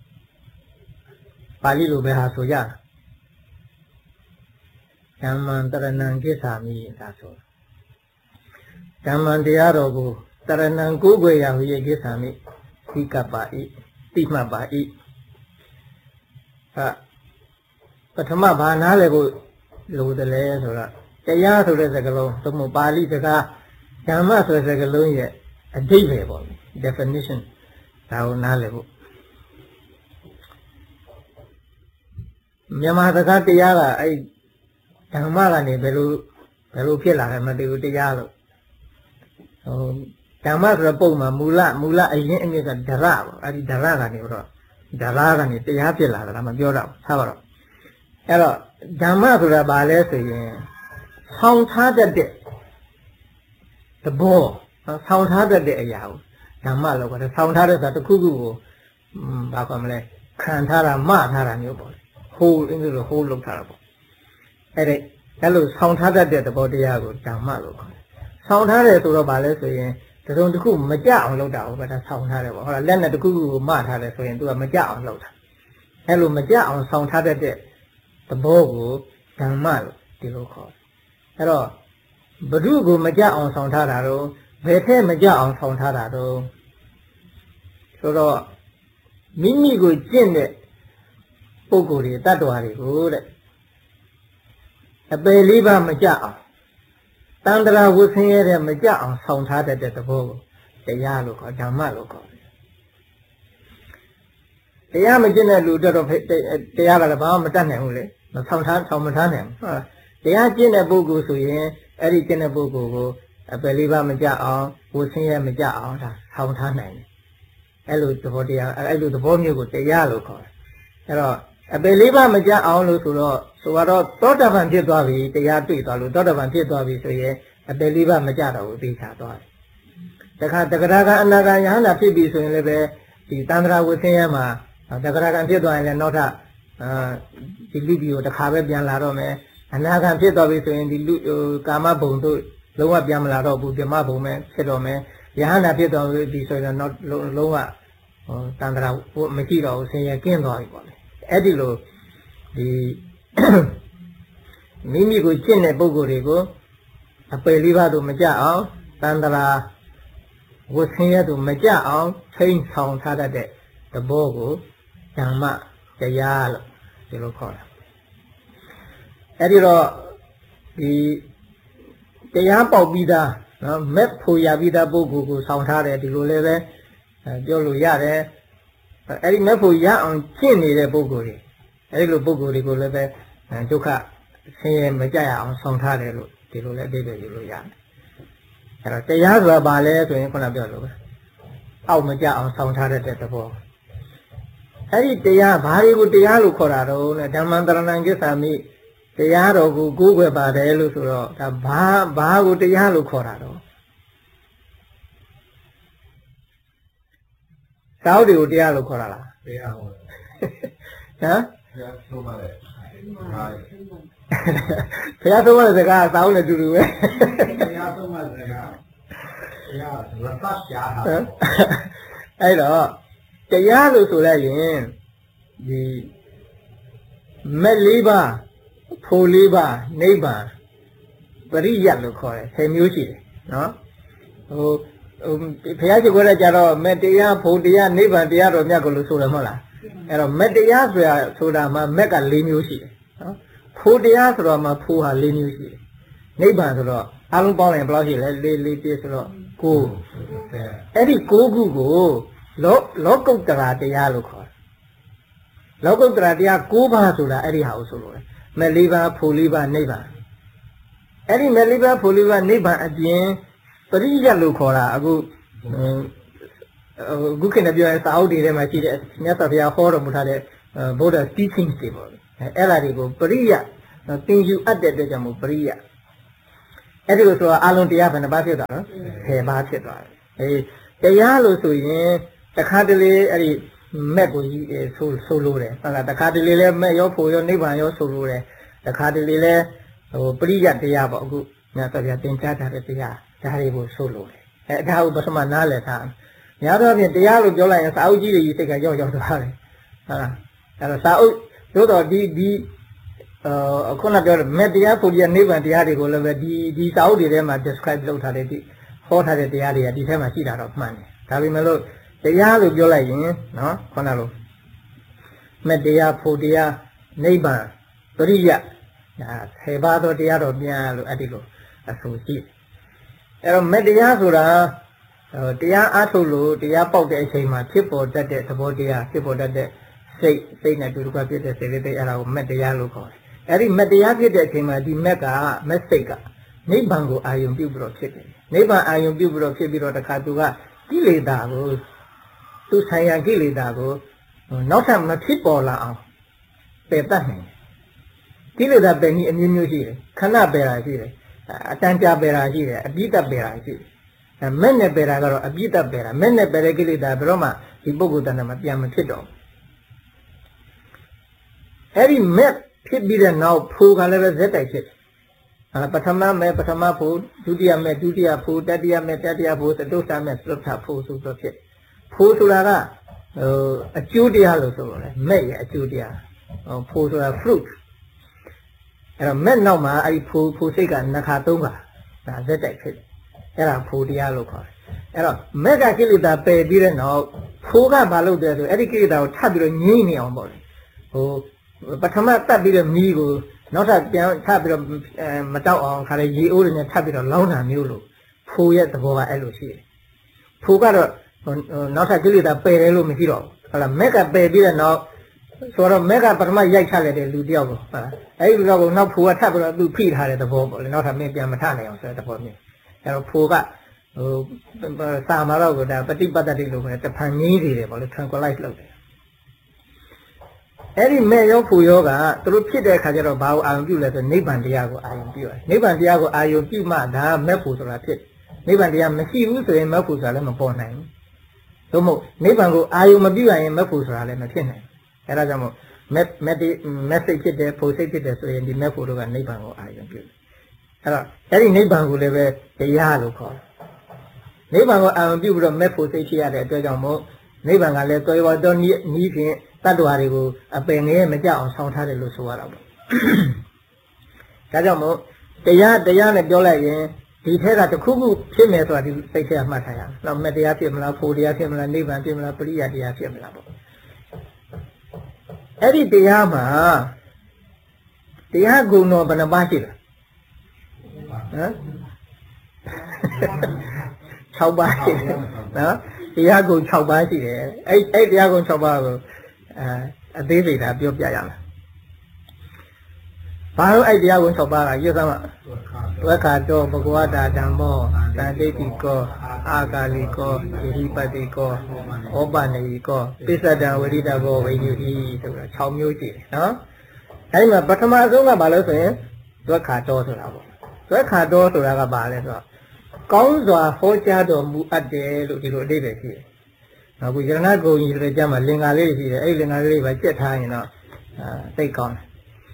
ပါဠိလိုပဲဟာဆိုကြဓမ္မံတရဏံကိစ္ဆာမိဒါဆိုဓမ္မံတရားတော်ကိုတရဏံကိုးကွယ်ရဟူ၍ကိစ္ဆာမိခိကပ္ပဣတိမှတ်ပါဣပထမဘာနားလဲကိုလိုတယ်လဲဆိုတော့တရားဆိုတဲ့စကားလုံးသို့မဟုတ်ပါဠိစကားဓမ္မဆိုတဲ့စကားလုံးရဲ့အဓိပ္ပာယ်ပေါ့ definition ဒါကိုနားလည်ဖို့မြန်မာစကားတရားကအဲ့ဓမ္မကနေဘယ်လိုဖြစ်လာတယ်မသိဘူးတရားလို့ဟိုဓမ္မဆိုတဲ့ပုံမှာမူလအရင်အမြစ်ကဒရပေါ့အဲ့ဒီဒရကနေတော့ဒရကနေတရားဖြစ်လာတာမပြောတော့ထားပါတော့အဲ့တော့ဓမ္မဆိုတာဘာလဲဆိုရင်ဆောင်းထားတတ်တဲ့သဘောဆောင်းထားတတ်တဲ့အရာကိုဓမ္မလို့ခေါ်တယ်ဆောင်းထားတဲ့ဆိုတာတစ်ခုခုကိုဘာခေါ်မလဲခံထားတာမထားတာမျိုးပေါ့ဟိုးအင်္ဂလိပ်လိုဟိုးလောက်ထားတာပေါ့အဲ့လိုဆောင်းထားတတ်တဲ့သဘောတရားကိုဓမ္မလို့ခေါ်တယ်ဆောင်းထားတယ်ဆိုတော့ဘာလဲဆိုရင်တစ်စုံတစ်ခုမကြအောင်လုပ်တာဟုတ်ပါဒါဆောင်းထားတယ်ပေါ့ဟုတ်လားလက်နဲ့တစ်ခုခုကိုမထားတယ်ဆိုရင်သူကမကြအောင်လုပ်တာအဲ့လိုမကြအောင်ဆောင်းထားတတ်တဲ့သဘောကိုဓမ္မလို့ဒီလိုခေါ်တယ်အဲ့တော့ဘု து ကိုမကြအောင်ဆောင်းထားတာတော့ဘယ်ထက်မကြအောင်ဆောင်းထားတာတော့ဆိုတော့မိမိကိုကျင့်တဲ့ပုဂ္ဂိုလ်တွေတ attva တွေကိုတဲ့အပေလေးပါမကြအောင်တန္တရာဝဆင်းရဲတဲ့မကြအောင်ဆောင်းထားတတ်တဲ့သဘောကိုတရားလို့ခေါ်ဓမ္မလို့ခေါ်တယ်တရားမကျင့်တဲ့လူတော့တရားကလည်းဘာမှမတတ်နိုင်ဘူးလေမဆောင်းမထားနိုင်ဘူးဟုတ်လားတရားကျင့်တဲ့ပုဂ္ဂိုလ်ဆိုရင်အဲ့ဒီကျင့်တဲ့ပုဂ္ဂိုလ်ကိုအပယ်လေးပါမကြအောင်ဝဆင်းရဲမကြအောင်ဒါဆောင်းထားနိုင်တယ်အဲ့လိုသဘောတရားအဲ့လိုသဘောမျိုးကိုတရားလို့ခေါ်တယ်အဲ့တော့အပယ်လေးပါမကြအောင်လို့ဆိုတော့သောတာပန်ဖြစ်သွားပြီတရားတွေ့သွားလို့သောတာပန်ဖြစ်သွားပြီဆိုရင်အပယ်လေးပါမကြတော့ဘူးသိချသွားတယ်တခါတဂရကအနာဂါယဟနာဖြစ်ပြီဆိုရင်လည်းပဲဒီတန္တရာဝဆင်းရဲမှာတဂရကံဖြစ်သွားရင်လည်းနောက်ထပ်ဒီလူကြီးကိုတစ်ခါပဲပြန်လာတော့မယ်အနာဂံဖြစ်သွားပြီဆိုရင်ဒီလူကာမဘုံတို့လုံးဝပြန်မလာတော့ဘူးဓမ္မဘုံပဲဖြစ်တော့မယ်ယဟနာဖြစ်သွားပြီဆိုရင်တော့လုံးဝတန္တရာမရှိတော့ဘူးဆင်းရဲကင်းသွားပြီပေါ့လေအဲ့ဒီလိုဒီမိမိကိုကျင့်တဲ့ပုဂ္ဂိုလ်တွေကိုအပယ်လေးပါးတို့မကြအောင်တန္တရာဝဆင်းရဲတို့မကြအောင်ထိန်းဆောင်ထားတတ်တဲ့သဘောကိုဓမ္မတရားလို့ဒီလိုခေါ်တာအဲ့ဒီတော့ဒီတရားပေါက်ပြီးသားနော်မက်ဖို့ရပြီးသားပုဂ္ဂိုလ်ကိုဆောင်ထားတယ်ဒီလိုလည်းပဲပြောလို့ရတယ်အဲ့ဒီမက်ဖို့ရအောင်ကျင့်နေတဲ့ပုဂ္ဂိုလ်တွေအဲ့ဒီလိုပုဂ္ဂိုလ်တွေကိုလည်းပဲဒုက္ခဆင်းရဲမကြရအောင်ဆောင်ထားတယ်လို့ဒီလိုလည်းအဓိပ္ပာယ်ယူလို့ရတယ်အဲ့တော့တရားဆိုတာဘာလဲဆိုရင်ခုနပြောလို့ပဲအောက်မကြအောင်ဆောင်ထားတဲ့သဘောအဲ့ဒီတရားဘာတွေကိုတရားလို့ခေါ်တာတော့လဲဓမ္မံတရဏံကိစ္ဆာမိတရားတော်ကိုကိုးကွယ်ပါတယ်လို့ဆိုတော့ဒါဘာကိုတရားလို့ခေါ်တာတော့သောက်တွေကိုတရားလို့ခေါ်တာလားတရားဟုတ်ဟမ်တရားဆုံးပါတယ်ဘုရားဆုံးတဲ့စကားသောက်နဲ့တူတူပဲတရားဆုံးတဲ့စကားတရားရတ္တရှားတာအဲ့တော့တရားလို့ဆိုလိုက်ရင်ဒီမက်လေးပါဖို့လေးပါနိဗ္ဗာန်ပရိယတ်လို့ခေါ်တယ်10မျိုးရှိတယ်နော်ဟိုဘုရားရှိခိုးတဲ့ကြတော့မက်တရားဖို့တရားနိဗ္ဗာန်တရားတော်မြတ်ကိုလို့ဆိုတယ်မဟုတ်လားအဲ့တော့မက်တရားဆိုတာမှမက်က4မျိုးရှိတယ်နော်ဖို့တရားဆိုတော့မှဖို့ဟာ4မျိုးရှိတယ်နိဗ္ဗာန်ဆိုတော့အလုံးပေါင်းရင်ဘယ်လောက်ရှိလဲ4ပြည့်ဆိုတော့9အဲ့ဒီ9ခုကိုလောကုတ္တရာတရားလို့ခေါ်တယ်လောကုတ္တရာတရား9ပါးဆိုတာအဲ့ဒီဟာကိုဆိုလို့တယ်မက်လေးပါဖို့လေးပါနိဗ္ဗာန်အဲ့ဒီမက်လေးပါဖို့လေးပါနိဗ္ဗာန်အပြင်ပရိယတ်လို့ခေါ်တာအခုခေတ်နဲ့ပြောရင်စာအုပ်တွေထဲမှာရှိတဲ့မြတ်စွာဘုရားဟောတော်မူထားတဲ့ဗုဒ္ဓ teachings တွေပေါ့အဲ့ဒါတွေကိုပရိယတ်သင်ယူအပ်တဲ့အတွက်ကြောင့်မို့ပရိယတ်အဲ့ဒီလိုဆိုတော့အလုံးတရားဘယ်နှပါးဖြစ်သွားနော်10ပါးဖြစ်သွားတယ်တရားလို့ဆိုရင်တခါတလေအဲ့ဒီမက်ကိုကြီးဆိုလို့တယ်ဟုတ်လားတခါတလေလဲမက်ရောဖို့ရောနိဗ္ဗာန်ရောဆိုလို့တယ်တခါတလေလဲပရိယတ်တရားပေါ့အခုမြတ်စွာဘုရားသင်ကြားထားတဲ့တရားဒါတွေကိုဆိုလို့တယ်ဒါကိုပထမနားလည်ထားများတော့ဖြင့်တရားလို့ပြောလိုက်ရင်စာအုပ်ကြီးတွေကြီးစိတ်ကရောက်သွားတယ်ဟုတ်လားအဲ့တော့စာအုပ်တို့တော့ဒီခုနပြောတဲ့မက်တရားဖို့တရားနိဗ္ဗာန်တရားတွေကိုလည်းပဲဒီစာအုပ်တွေထဲမှာ describe လုပ်ထားတဲ့ဒီဟောထားတဲ့တရားတွေကဒီထဲမှာရှိတာတော့မှန်တယ်ဒါပေမဲ့လို့တရားလို့ပြောလိုက်ရင်နော်ခုနလိုမက်တရားဖို့တရားနိဗ္ဗာန်ပရိယတ်ဒါ10ပါးသောတရားတော်ပြန်လို့အဲ့ဒီလိုအဆိုရှိအဲ့တော့မက်တရားဆိုတာတရားအားထုတ်လို့တရားပေါက်တဲ့အချိန်မှာဖြစ်ပေါ်တတ်တဲ့သဘောတရားဖြစ်ပေါ်တတ်တဲ့စိတ်နဲ့တူတူကဖြစ်တဲ့စေတသိက်အဲ့ဒါကိုမက်တရားလို့ခေါ်တယ်အဲ့ဒီမက်တရားဖြစ်တဲ့အချိန်မှာဒီမက်ကမက်စိတ်ကနိဗ္ဗာန်ကိုအာရုံပြုပြီးတော့ဖြစ်တယ်နိဗ္ဗာန်အာရုံပြုပြီးတော့ဖြစ်ပြီးတော့တခါသူကကိလေသာကိုသူဆိုင်ရာကိလေသာကိုနောက်ထပ်မဖြစ်ပေါ်လာအောင်ပယ်တတ်နိုင်တယ်ကိလေသာပယ်နည်းအမျိုးမျိုးရှိတယ်ခဏပယ်တာရှိတယ်အတန်ကြာပယ်တာရှိတယ်အပြည့်တက်ပယ်တာရှိတယ်မဲ့နဲ့ပယ်တာကတော့အပြည့်တက်ပယ်တာမဲ့နဲ့ပယ်တဲ့ကိလေသာဘယ်တော့မှဒီပုဂ္ဂိုလ်တဏ္ဍာမှာပြန်မဖြစ်တော့အဲ့ဒီမဲ့ဖြစ်ပြီးတဲ့နောက်ဖိုးကလည်းပဲဇက်တိုက်ဖြစ်တယ်ပထမမဲ့ပထမဖိုးဒုတိယမဲ့ဒုတိယဖိုးတတိယမဲ့တတိယဖိုးသတုတ္တမဲ့သတုတ္တဖိုးဆိုတော့ဖြစ်ဖိုးဆိုတာကအကျိုးတရားလို့ဆိုလို့လေမဲ့ရဲ့အကျိုးတရားဖိုးဆိုတာ fruit အဲ့တော့မဲ့နောက်မှာအဲ့ဒီဖိုးစိတ်ကနှခါ3ခါဒါဇက်တိုက်ဖြစ်အဲ့ဒါဖိုးတရားလို့ခေါ်တယ်အဲ့တော့မဲ့ကကိလေသာပယ်ပြီးတဲ့နောက်ဖိုးကဘာလုပ်တယ်ဆိုအဲ့ဒီကိလေသာကိုထပ်ပြီးတော့ငြိမ့်နေအောင်ပေါ့လေပထမတတ်ပြီးတော့မီးကိုနောက်ထပ်ပြန်ထပ်ပြီးတော့မတောက်အောင်ခါလေရေအိုးတွေနဲ့ထပ်ပြီးတော့လောင်းတာမျိုးလို့ဖိုးရဲ့သဘောကအဲ့လိုရှိတယ်ဖိုးကတော့နောက်ထပ်ကိလေသာပယ်တယ်လို့မရှိတော့ဘူးဟုတ်လားမက်ကပယ်ပြီးတဲ့နောက်ဆိုတော့မက်ကပထမရိုက်ချလိုက်တဲ့လူတယောက်ကိုဟုတ်လားအဲ့ဒီလူတော့နောက်ဖိုးကထပ်ပြီးတော့သူဖိထားတဲ့သဘောပေါ့လေနောက်ထပ်မင်းပြန်မထနိုင်အောင်ဆိုတဲ့သဘောမျိုးအဲ့တော့ဖိုးကစာမာတော့ကဒါပฏิပတ်တတိလို့ပဲတဖန်ငြင်းနေတယ်ပေါ့လေ tranquilize လုပ်တယ်အဲ့ဒီမဲ့ရောဖူရောကသူတို့ဖြစ်တဲ့အခါကျတော့ဘာကိုအာရုံပြုလဲဆိုနိဗ္ဗာန်တရားကိုအာရုံပြုရတယ်နိဗ္ဗာန်တရားကိုအာရုံပြုမှဒါမဲ့ဖူဆိုတာဖြစ်နိဗ္ဗာန်တရားမရှိဘူးဆိုရင်မဲ့ဖူဆိုတာလည်းမပေါ်နိုင်ဘူးသို့မဟုတ်နိဗ္ဗာန်ကိုအာရုံမပြုရရင်မဲ့ဖူဆိုတာလည်းမဖြစ်နိုင်ဘူးအဲ့ဒါကြောင့်မို့မဲ့စိတ်ဖြစ်တယ်ဖူစိတ်ဖြစ်တယ်ဆိုရင်ဒီမဲ့ဖူတို့ကနိဗ္ဗာန်ကိုအာရုံပြုတယ်အဲ့တော့အဲ့ဒီနိဗ္ဗာန်ကိုလည်းပဲတရားလို့ခေါ်တယ်နိဗ္ဗာန်ကိုအာရုံပြုပြီးတော့မဲ့ဖူစိတ်ဖြစ်ရတဲ့အတွက်ကြောင့်မို့နိဗ္ဗာန်ကလည်းတော်တော်တော်နီးဖြင့်တတ္တဝါတွေကိုအပင်ငယ်မကြောက်အောင်ဆောင်ထားတယ်လို့ဆိုရတာပေါ့ဒါကြောင့်မို့တရားနဲ့ပြောလိုက်ရင်ဒီထက်ကတစ်ခုခုဖြစ်မယ်ဆိုတာဒီစိတ်ထဲမှတ်ထားရအောင်။နောက်မဲ့တရားဖြစ်မလားဖို့တရားဖြစ်မလားနိဗ္ဗာန်ဖြစ်မလားပရိယတရားဖြစ်မလားပေါ့အဲ့ဒီတရားမှာတရားဂုဏ်တော်ဘယ်နှပါးရှိလဲဟမ်6ပါးရှိတယ်နော်တရားဂုဏ်6ပါးရှိတယ်အဲ့တရားဂုဏ်6ပါးကိုအသေးစိတ်ဒါပြောပြရမယ်ဘာလို့အဲ့တရားဝင်6ပါးကရွတ်သမှာဝက္ခတောဘဂဝတာဓမ္မောသံတိတိကောအာဂါလိကောယဟိပတိကောဩပနေကောပိစ္ဆဒံဝိရိတဘောဝိညုဟိဆိုတာ6မျိုးရှိတယ်နော်အဲ့မှာပထမဆုံးကဘာလို့ဆိုရင်ဝက္ခတောဆိုတာပေါ့ဝက္ခတောဆိုတာကဘာလဲဆိုတော့ကောင်းစွာဟောကြားတော်မူအပ်တယ်လို့ဒီလိုအဓိပ္ပာယ်ရှိတယ်အခုယရဏဂုံကြီးတွေကြမှာလင်္ကာလေးရှိတယ်အဲ့လင်္ကာလေးတွေပဲကြက်ထားရင်တော့သိကောင်းတယ်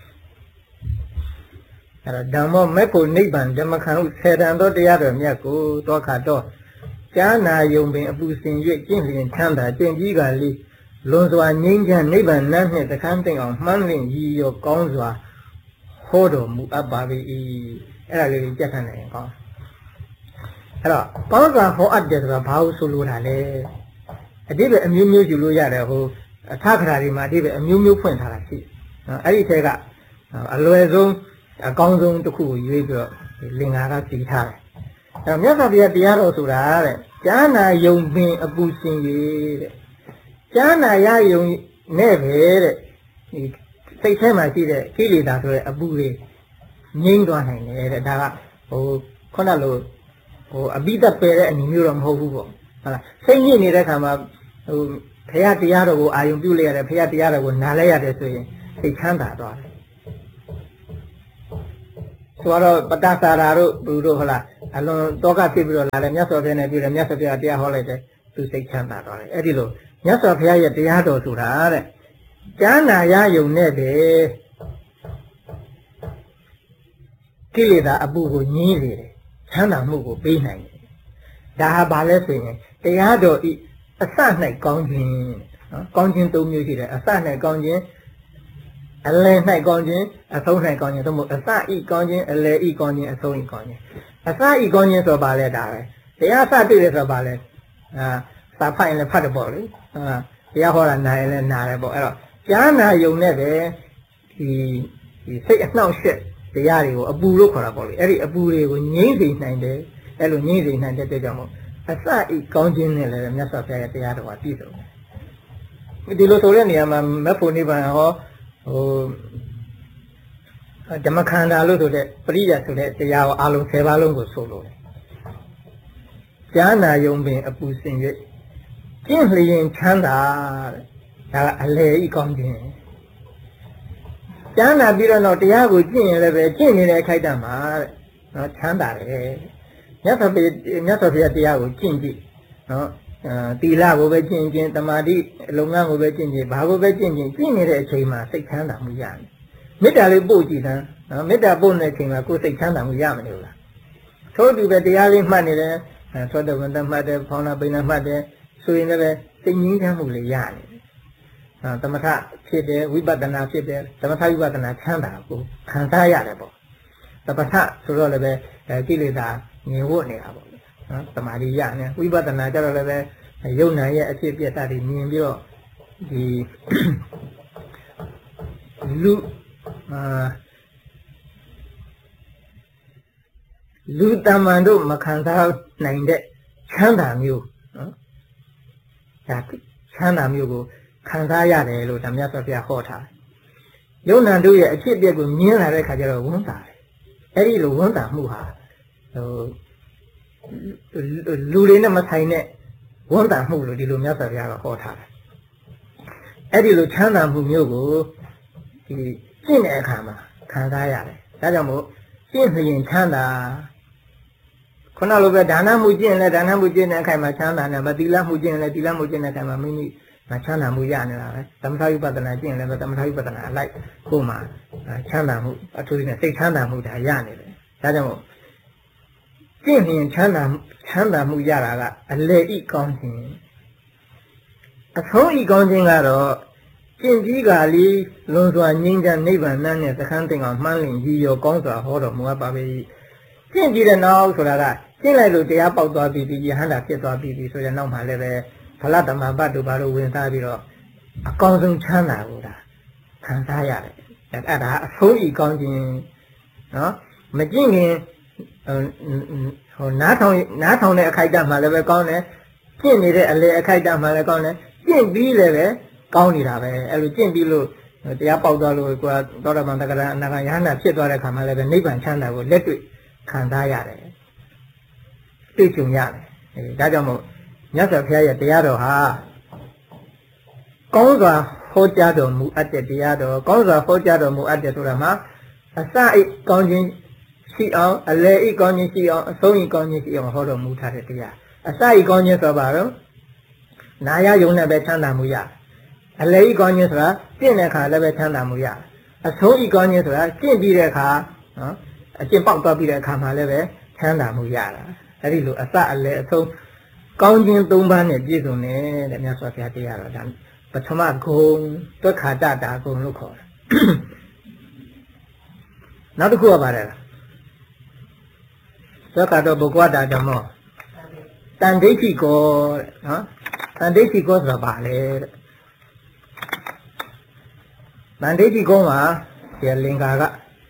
အဲ့တော့ဓမ္မောမေဖို့နိဗ္ဗာန်ဓမ္မခံဟုဆေတံသောတရားတော်မြတ်ကိုတောခါတော့ကြားနာယုံပင်အပူစင်၍ကျင့်လျင်ချမ်းသာကျင့်ကြီးကလေးလွန်စွာငြိမ်းချမ်းနိဗ္ဗာန်နှင့်တခမ်းသိအောင်မှန်းလင့်ရည်ရောကောင်းစွာဟောတော်မူအပ်ပါ၏အဲ့ဒါလေးကြက်ခံနိုင်ရင်ကောင်းအဲ့တော့ကောင်းစွာဟောအပ်တယ်ဆိုတာဘာလို့ဆိုလိုတာလဲအတိပ္ပယ်အမျိုးမျိုးယူလို့ရတယ်ဟိုအထခရာတွေမှာအတိပ္ပယ်အမျိုးမျိုးဖွင့်ထားတာရှိနော်အဲ့ဒီထဲကအလွယ်ဆုံးအကောင်းဆုံးတစ်ခုကိုရွေးပြီးတော့လင်္ကာကစီထားတယ်အဲ့တော့မြတ်စွာဘုရားတရားတော်ဆိုတာတဲ့ကြားနာယုံပင်အပူရှင်ကြီးတဲ့ကြားနာရယုံနဲ့ပဲတဲ့ဒီစိတ်ထဲမှာရှိတဲ့ကိလေသာဆိုတဲ့အပူတွေငြိမ်းသွားနိုင်တယ်တဲ့ဒါကဟိုခုနလိုဟိုအပိသက်ပယ်တဲ့အနေမျိုးတော့မဟုတ်ဘူးပေါ့ဟုတ်လားစိတ်ညစ်နေတဲ့ခါမှာဟိုဘုရားတရားတော်ကိုအာယုံပြုလိုက်ရတယ်ဘုရားတရားတော်ကိုနားလဲရတယ်ဆိုရင်စိတ်ချမ်းသာသွားတယ်ဆိုတော့ပတ္တသာရာတို့ဘုတို့ဟုတ်လားအလွန်တောကဖြစ်ပြီးတော့လာတယ်မြတ်စွာဘုရားနဲ့တွေ့တယ်မြတ်စွာဘုရားတရားဟောလိုက်တယ်သူစိတ်ချမ်းသာသွားတယ်အဲ့ဒီလိုမြတ်စွာဘုရားရဲ့တရားတော်ဆိုတာတဲ့ကြားနာရယုံနဲ့ပဲကိလေသာအပူကိုညှင်းစေတယ်ချမ်းသာမှုကိုပေးနိုင်တယ်ဒါဟာဘာလဲဆိုရင်တရားတော်ဤအစ၌ကောင်းခြင်းနော်ကောင်းခြင်း၃မျိုးရှိတယ်အစ၌ကောင်းခြင်းအလယ်၌ကောင်းခြင်းအဆုံး၌ကောင်းခြင်းသို့မဟုတ်အစဤကောင်းခြင်းအလယ်ဤကောင်းခြင်းအဆုံးဤကောင်းခြင်းအစဤကောင်းခြင်းဆိုပါလဲဒါပဲတရားစတွေ့တယ်ဆိုပါလဲစာဖတ်ရင်လည်းဖတ်တယ်ပေါ့လေတရားဟောတာနားရင်လည်းနားတယ်ပေါ့အဲ့တော့ကြားနာယုံနဲ့ပဲဒီစိတ်အနှောင့်အယှက်တရားတွေကိုအပူလို့ခေါ်တာပေါ့လေအဲ့ဒီအပူတွေကိုငြိမ့်စေနိုင်တယ်အဲ့လိုငြိမ့်စေနိုင်တဲ့အတွက်ကြောင့်မို့အစဤကောင်းခြင်းနဲ့လည်းမြတ်စွာဘုရားရဲ့တရားတော်ကပြည့်စုံတယ်ဒီလိုဆိုတဲ့နေရာမှာမဖို့နိဗ္ဗာန်ဟောဓမ္မခန္ဓာလို့ဆိုတဲ့ပရိယတ်ဆိုတဲ့တရားကိုအလုံး10ပါးလုံးကိုဆိုလို့တယ်ကြားနာယုံပင်အပူစင်၍ကျင့်လျင်ချမ်းသာတဲ့ဒါကအလယ်ဤကောင်းခြင်းကြားနာပြီးတော့တရားကိုကျင့်ရင်လည်းပဲကျင့်နေတဲ့အခိုက်အတန့်မှာတဲ့နော်ချမ်းသာတယ်မြတ်စွာဘုရားတရားကိုကျင့်ကြည့်နော်တီလာကိုပဲကျင့်ခြင်းတမာတိလုပ်ငန်းကိုပဲကျင့်ခြင်းဘာကိုပဲကျင့်ခြင်းကျင့်နေတဲ့အချိန်မှာစိတ်ချမ်းသာမှုရတယ်မေတ္တာလေးပို့ကြည့်တယ်နော်မေတ္တာပို့နေတဲ့အချိန်မှာကိုယ်စိတ်ချမ်းသာမှုရမလို့လားထို့တူပဲတရားလေးမှတ်နေတယ်သောတဝန်တမှတ်တယ်ဖောင်းနာပိဏမှတ်တယ်ဆိုရင်လည်းစိတ်ငြိမ်းချမ်းမှုလေးရတယ်သမထဖြစ်တယ်ဝိပဿနာဖြစ်တယ်သမထဝိပဿနာချမ်းသာကိုခံစားရတယ်ပေါ့သမထဆိုတော့လည်းပဲကိလေသာငြိမ်ဝတ်နေတာပေါ့နော်သမာဓိရနေဝိပဿနာကြတော့လည်းပဲယုံနာရဲ့အဖြစ်ပြက်တာတွေမြင်ပြီးတော့ဒီလူတမန်တို့မခံစားနိုင်တဲ့ချမ်းသာမျိုးနော်ဒါချမ်းသာမျိုးကိုခံစားရတယ်လို့ဓမ္မစပြဟောထားတယ်ယုံနာတို့ရဲ့အဖြစ်ပြက်ကိုမြင်လာတဲ့ခါကျတော့ဝန်တာတယ်အဲ့ဒီလိုဝန်တာမှုဟာလူတွေနဲ့မဆိုင်တဲ့ဝန်တာမှုလို့ဒီလိုမြတ်စွာဘုရားကဟောထားတယ်အဲ့ဒီလိုချမ်းသာမှုမျိုးကိုဒီကျင့်တဲ့အခါမှာခံစားရတယ်ဒါကြောင့်မို့ကျင့်လျင်ချမ်းသာခုနလိုပဲဒါနမှုကျင့်လဲဒါနမှုကျင့်တဲ့အခါမှာချမ်းသာနေမသီလမှုကျင့်လဲသီလမှုကျင့်တဲ့အခါမှာမိမိမချမ်းသာမှုရနေတာပဲသမထဝိပဿနာကျင့်လဲသမထဝိပဿနာအလိုက်ကိုယ်မှာချမ်းသာမှုအထူးသဖြင့်စိတ်ချမ်းသာမှုဒါရနေတယ်ဒါကြောင့်မို့ကျင့်ရင်ချမ်းသာမှုရတာကအလေဤကောင်းခြင်းအဆုံးဤကောင်းခြင်းကတော့ကျင့်ကြီးကလေးလွန်စွာငြိမ်းချမ်းနိဗ္ဗာန်နဲ့သခန်းတင်အောင်မှန်းလင်ကြီးရောကောင်းစွာဟောတော်မူအပ်ပါပေ၏ကျင့်ကြည့်တဲ့နောက်ဆိုတာကကျင့်လိုက်လို့တရားပေါက်သွားပြီယဟန္တာဖြစ်သွားပြီဆိုတဲ့နောက်မှာလည်းပဲဖလတမဘတ်တို့ဘာလို့ဝင်စားပြီးတော့အကောင်းဆုံးချမ်းသာကိုဒါခံစားရတယ်အဲ့ဒါအဆုံးဤကောင်းခြင်းနော်မကျင့်ခင်ဟိုနားထောင်တဲ့အခိုက်အတန့်မှာလည်းပဲကောင်းတယ်ကျင့်နေတဲ့အလေအခိုက်အတန့်မှာလည်းကောင်းတယ်ကျင့်ပြီးလည်းပဲကောင်းနေတာပဲအဲ့လိုကျင့်ပြီးလို့တရားပေါက်သွားလို့ကိုယ်သောတာပန်တက္ကရာအနာဂါယဟန္တာဖြစ်သွားတဲ့ခါမှာလည်းပဲနိဗ္ဗာန်ချမ်းသာကိုလက်တွေ့ခံစားရတယ်တွေ့ကြုံရတယ်ဒါကြောင့်မို့မြတ်စွာဘုရားရဲ့တရားတော်ဟာကောင်းစွာဟောကြားတော်မူအပ်တဲ့တရားတော်ကောင်းစွာဟောကြားတော်မူအပ်တဲ့ဆိုတာမှာအစအိကောင်းခြင်းရှိအောင်အလယ်ဤကောင်းခြင်းရှိအောင်အဆုံးဤကောင်းခြင်းရှိအောင်ဟောတော်မူထားတဲ့တရားအစဤကောင်းခြင်းဆိုပါတော့နာယယုံနဲ့ပဲချမ်းသာမှုရအလယ်ဤကောင်းခြင်းဆိုတာကျင့်တဲ့အခါလည်းပဲချမ်းသာမှုရအဆုံးဤကောင်းခြင်းဆိုတာကျင့်ပြီးတဲ့အခါနော်အကျင့်ပေါက်သွားပြီးတဲ့အခါမှာလည်းပဲချမ်းသာမှုရတာအဲ့ဒီလိုအစအလယ်အဆုံးကောင်းခြင်း၃ပါးနဲ့ပြည့်စုံတဲ့မြတ်စွာဘုရားတရားတော်ဒါပထမဂုဏ်တွက်ခါတတာဂုဏ်လို့ခေါ်တယ်နောက်တစ်ခုကပါတယ်တွက်ခါတော့ဘုကွာတာဓမ္မောတန်ဒိဋ္ဌိကောတဲ့နော်တန်ဒိဋ္ဌိကောဆိုတာဘာလဲတဲ့တန်ဒိဋ္ဌိကောမှာဒီလင်္ကာက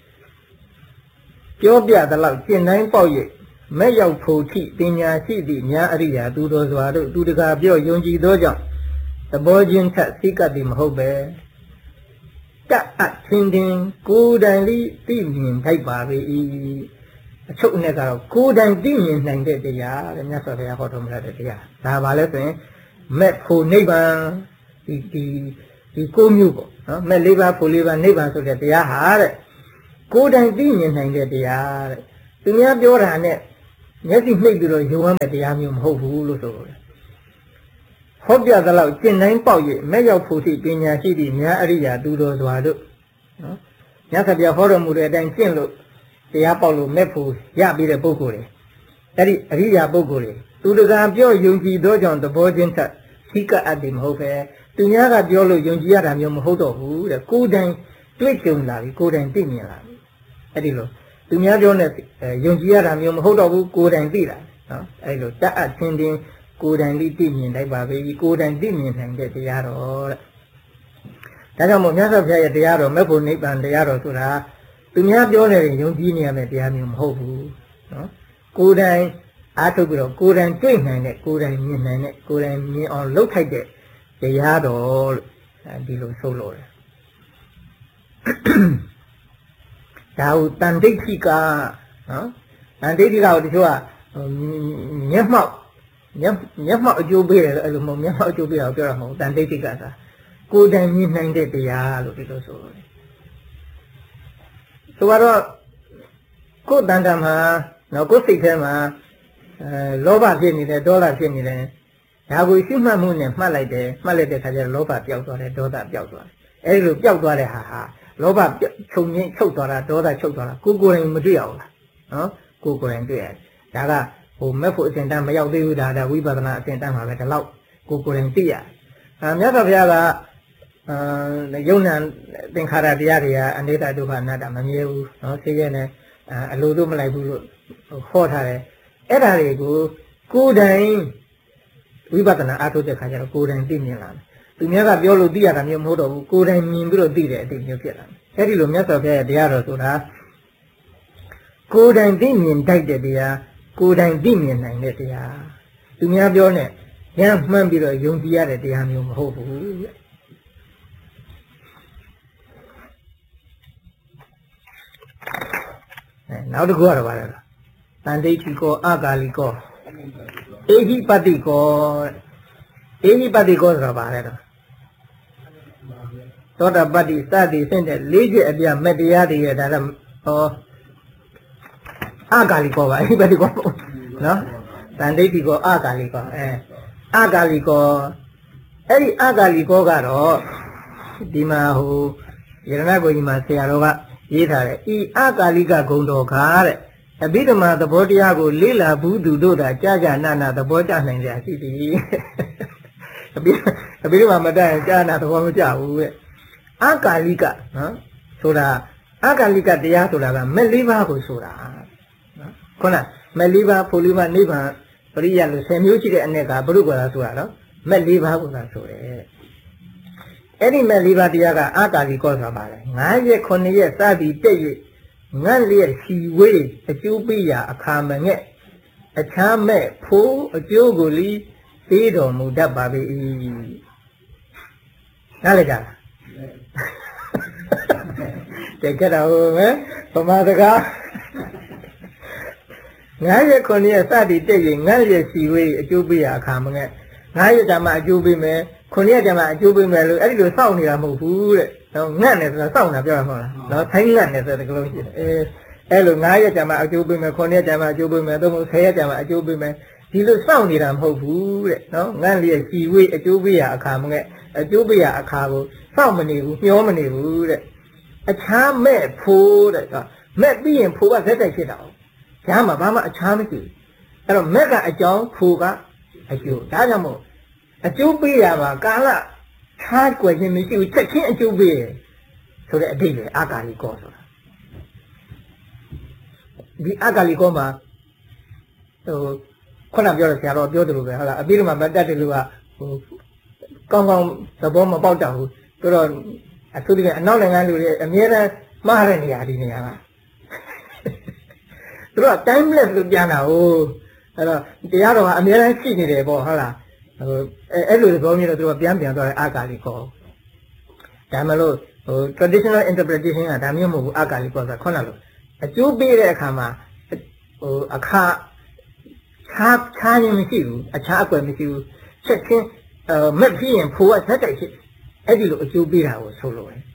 ပြောပြသလောက်ကျင့်တိုင်းပေါက်ရမဲ့ရောက်ဖို့ထိပညာရှိသည့်များအရိယာသူတော်စွာတို့သူတကာပြောယုံကြည်သောကြောင့်သဘောချင်းထက်စိကတိမဟုတ်ပဲတတ်အချင်းချင်းကိုယ်တိုင်လိသိမြင်ထိုက်ပါ၏အချုပ်နဲ့ကတော့ကိုယ်တိုင်သိမြင်နိုင်တဲ့တရားတဲ့မြတ်စွာဘုရားဟောတော်မူတဲ့တရားဒါပါလဲဆိုရင်မဲ့ဖို့နိဗ္ဗာန်ဒီကိုမျိုးပေါ့နော်မဲ့၄ပါးဖို့၄ပါးနိဗ္ဗာန်ဆိုတဲ့တရားဟာတဲ့ကိုယ်တိုင်သိမြင်နိုင်တဲ့တရားတဲ့သူများပြောတာနဲ့မျက်စိနှိပ်ပြီးတော့ယုံရမယ့်တရားမျိုးမဟုတ်ဘူးလို့ဆိုလို့ဟောပြသလောက်ကျင့်တိုင်းပေါက်၍မဲ့ရောက်ဖို့ရှိပညာရှိသည့်များအရိယာသူတော်စွာတို့နော်မြတ်စွာဘုရားဟောတော်မူတဲ့အတိုင်းကျင့်လို့တရားပေါက်လို့မဲ့ဖို့ရပြီးတဲ့ပုဂ္ဂိုလ်တွေအဲ့ဒီအရိယာပုဂ္ဂိုလ်တွေသူတကာပြောယုံကြည်သောကြောင့်သဘောချင်းထက်သိကအပ်တယ်မဟုတ်ပဲသူများကပြောလို့ယုံကြည်ရတာမျိုးမဟုတ်တော့ဘူးတဲ့ကိုယ်တိုင်တွေ့ကြုံလာပြီကိုယ်တိုင်သိမြင်လာပြီအဲ့ဒီလိုသူများပြောနဲ့ယုံကြည်ရတာမျိုးမဟုတ်တော့ဘူးကိုယ်တိုင်သိတာနော်အဲ့လိုတတ်အပ်ခြင်းတင်ကိုယ်တိုင်သိမြင်လိုက်ပါပဲကိုယ်တိုင်သိမြင်နိုင်တဲ့တရားတော်တဲ့ဒါကြောင့်မို့မြတ်စွာဘုရားရဲ့တရားတော်မဲ့ဖို့နိဗ္ဗာန်တရားတော်ဆိုတာသူများပြောနေရင်ယုံကြည်နေရမယ့်တရားမျိုးမဟုတ်ဘူးနော်ကိုယ်တိုင်အားထုတ်ပြီးတော့ကိုယ်တိုင်တွေ့နိုင်တဲ့ကိုယ်တိုင်မြင်နိုင်တဲ့ကိုယ်တိုင်မြင်အောင်လုပ်ထိုက်တဲ့တရားတော်လို့ဒီလိုဆိုလို့တယ်ဒါဟုတန်ဋိဋ္ဌိကနော်တန်ဋိဋ္ဌိကကိုတချို့ကမျက်မှောက်အကျိုးပေးတယ်အဲ့လိုမဟုတ်မျက်မှောက်အကျိုးပေးတာကိုပြောတာမဟုတ်တန်ဋိဋ္ဌိကဆိုတာကိုယ်တိုင်မြင်နိုင်တဲ့တရားလို့ဒီလိုဆိုလို့တယ်ဆိုတော့ကိုယ်တန်တမှာနော်ကိုယ်စိတ်ထဲမှာလောဘဖြစ်နေတယ်ဒေါသဖြစ်နေတယ်ဒါကိုရှုမှတ်မှုနဲ့မှတ်လိုက်တဲ့ခါကျတော့လောဘပျောက်သွားတယ်ဒေါသပျောက်သွားတယ်အဲဒီလိုပျောက်သွားတဲ့ဟာလောဘချုပ်ငင်းချုပ်သွားတာဒေါသချုပ်သွားတာကိုယ်တိုင်မတွေ့ရဘူးလားနော်ကိုယ်တိုင်တွေ့ရတယ်ဒါကဟိုမဲ့ဖို့အစဉ်တန်းမရောက်သေးဘူးဒါဝိပဿနာအစဉ်တန်းမှာပဲဒီလောက်ကိုယ်တိုင်သိရတယ်မြတ်စွာဘုရားကယုံနာသင်္ခါရတရားတွေကအနိစ္စဒုက္ခအနတ္တမမြဲဘူးနော်သိရဲ့နဲ့အလိုတို့မလိုက်ဘူးလို့ဟောထားတယ်အဲ့ဒါတွေကိုကိုယ်တိုင်ဝိပဿနာအားထုတ်တဲ့ခါကျတော့ကိုယ်တိုင်သိမြင်လာတယ်သူများကပြောလို့သိရတာမျိုးမဟုတ်တော့ဘူးကိုယ်တိုင်မြင်ပြီးတော့သိတဲ့အတိတ်မျိုးဖြစ်လာတယ်အဲ့ဒီလိုမြတ်စွာဘုရားရဲ့တရားတော်ဆိုတာကိုယ်တိုင်သိမြင်တတ်တဲ့တရားကိုယ်တိုင်သိမြင်နိုင်တဲ့တရားသူများပြောနဲ့ရမ်းမှန်းပြီးတော့ယုံကြည်ရတဲ့တရားမျိုးမဟုတ်ဘူးတဲ့နောက်တစ်ခုကတော့ဗါလဲတန်ဋိဋ္ဌိကောအကာလိကောအေဟိပတ္တိကောအေဟိပတ္တိကောဆိုတာဗါလဲတော့သောတာပတ္တိစသည်ဆင့်တဲ့၄ချက်အပြမဲ့တရားတွေရဲ့ဒါကဟောအကာလိကောပါအေဟိပတ္တိကောနော်တန်ဋိဋ္ဌိကောအကာလိကောအကာလိကောအဲ့ဒီအကာလိကောကတော့ဒီမှာဟိုယရဏကိုကြီးမှာဆရာတော်ကရေးထားတယ်ဤအကာလိကဂုံတော်ခါတဲ့အဘိဓမ္မာသဘောတရားကိုလေ့လာဘူးသူတို့သာကြာကြာနာနာသဘောကျနိုင်ကြရှိသည်အဘိဓမ္မာမတတ်ရင်ကြာနာသဘောမကျဘူးတဲ့အကာလိကနော်ဆိုတာအကာလိကတရားဆိုတာကမဲ့၄ပါးကိုဆိုတာနော်ခုနမဲ့၄ပါးဖို့၄ပါးနိဗ္ဗာန်ပရိယလို့10မျိုးရှိတဲ့အ내ကဘုရုကောဆိုတာနော်မဲ့၄ပါးကိုသာဆိုတယ်အဲ့ဒီမဲ့၄ပါးတရားကအကာလိကောဆိုတာပါလေ9ရက်9ရက်စသည်တက်၍ငတ်လျက်စီဝေးအကျိုးပေးရာအခါမငဲ့အခြားမဲ့ဖိုးအကျိုးကိုလီသေးတော်မူတတ်ပါပေ၏နားလည်ကြလားတကယ်တော့မယ်ဗမာစကား9ရက်9ရက်စသည်တက်၍ငတ်လျက်စီဝေးအကျိုးပေးရာအခါမငဲ့9ရက်ကြာမှအကျိုးပေးမယ်9ရက်ကြာမှအကျိုးပေးမယ်လို့အဲ့ဒီလိုစောင့်နေတာမဟုတ်ဘူးတဲ့နော်ငတ်နေဆိုတာစောင့်တာပြောတာမဟုတ်လားနော်ထိုင်းငတ်နေဆိုတဲ့ကလုံးရှိတယ်အဲ့လို9ရက်ကြာမှအကျိုးပေးမယ်9ရက်ကြာမှအကျိုးပေးမယ်သို့မဟုတ်10ရက်ကြာမှအကျိုးပေးမယ်ဒီလိုစောင့်နေတာမဟုတ်ဘူးတဲ့နော်ငတ်လျက်စီဝေးအကျိုးပေးရာအခါမငဲ့အကျိုးပေးရာအခါကိုစောင့်မနေဘူးမျောမနေဘူးတဲ့အခြားမဲ့ဖိုးတဲ့မဲ့ပြီးရင်ဖိုးကဇက်တိုက်ဖြစ်တာ哦ကျမ်းမှာဘာမှအခြားမရှိဘူးအဲ့တော့မဲ့ကအကြောင်းဖိုးကအကျိုးဒါကြောင့်မို့အကျိုးပေးရပါကာလထားကြွယ်ခြင်းမရှိဘူးချက်ချင်းအကျိုးပေးရဆိုတဲ့အဓိပ္ပာယ်အာကာလိကောဆိုတာဒီအာကာလိကောမှာဟိုခုနပြောတဲ့ဆရာတော်ပြောတယ်လို့ပဲဟုတ်လားအပြီးတော့မှမတတ်တယ်လို့ကဟိုကောင်းကောင်းသဘောမပေါက်တော့ဘူးဆိုတော့အထူးသဖြင့်အနောက်နိုင်ငံလူတွေအများအားမှားတဲ့နေရာဒီနေရာကသူတို့က timeless လို့ပြန်တာဟုတ်အဲ့တော့တရားတော်ကအများအားရှိနေတယ်ပေါ့ဟုတ်လားဟိုအဲ့လိုသဘောမျိုးတော့သူကပြန်သွားတယ်အာကာလိကောဒါမှလို့ဟို traditional interpretation ကဒါမျိုးမဟုတ်ဘူးအာကာလိကောဆိုတာခုနလိုအကျိုးပေးတဲ့အခါမှာဟိုအခါခြားရင်မရှိဘူးအခြားအကွယ်မရှိဘူးချက်ချင်းမက်ဖြစ်ရင်ဖိုးကဇက်တိုက်ဖြစ်အဲ့ဒီလိုအကျိုးပေးတာကိုဆိုလို့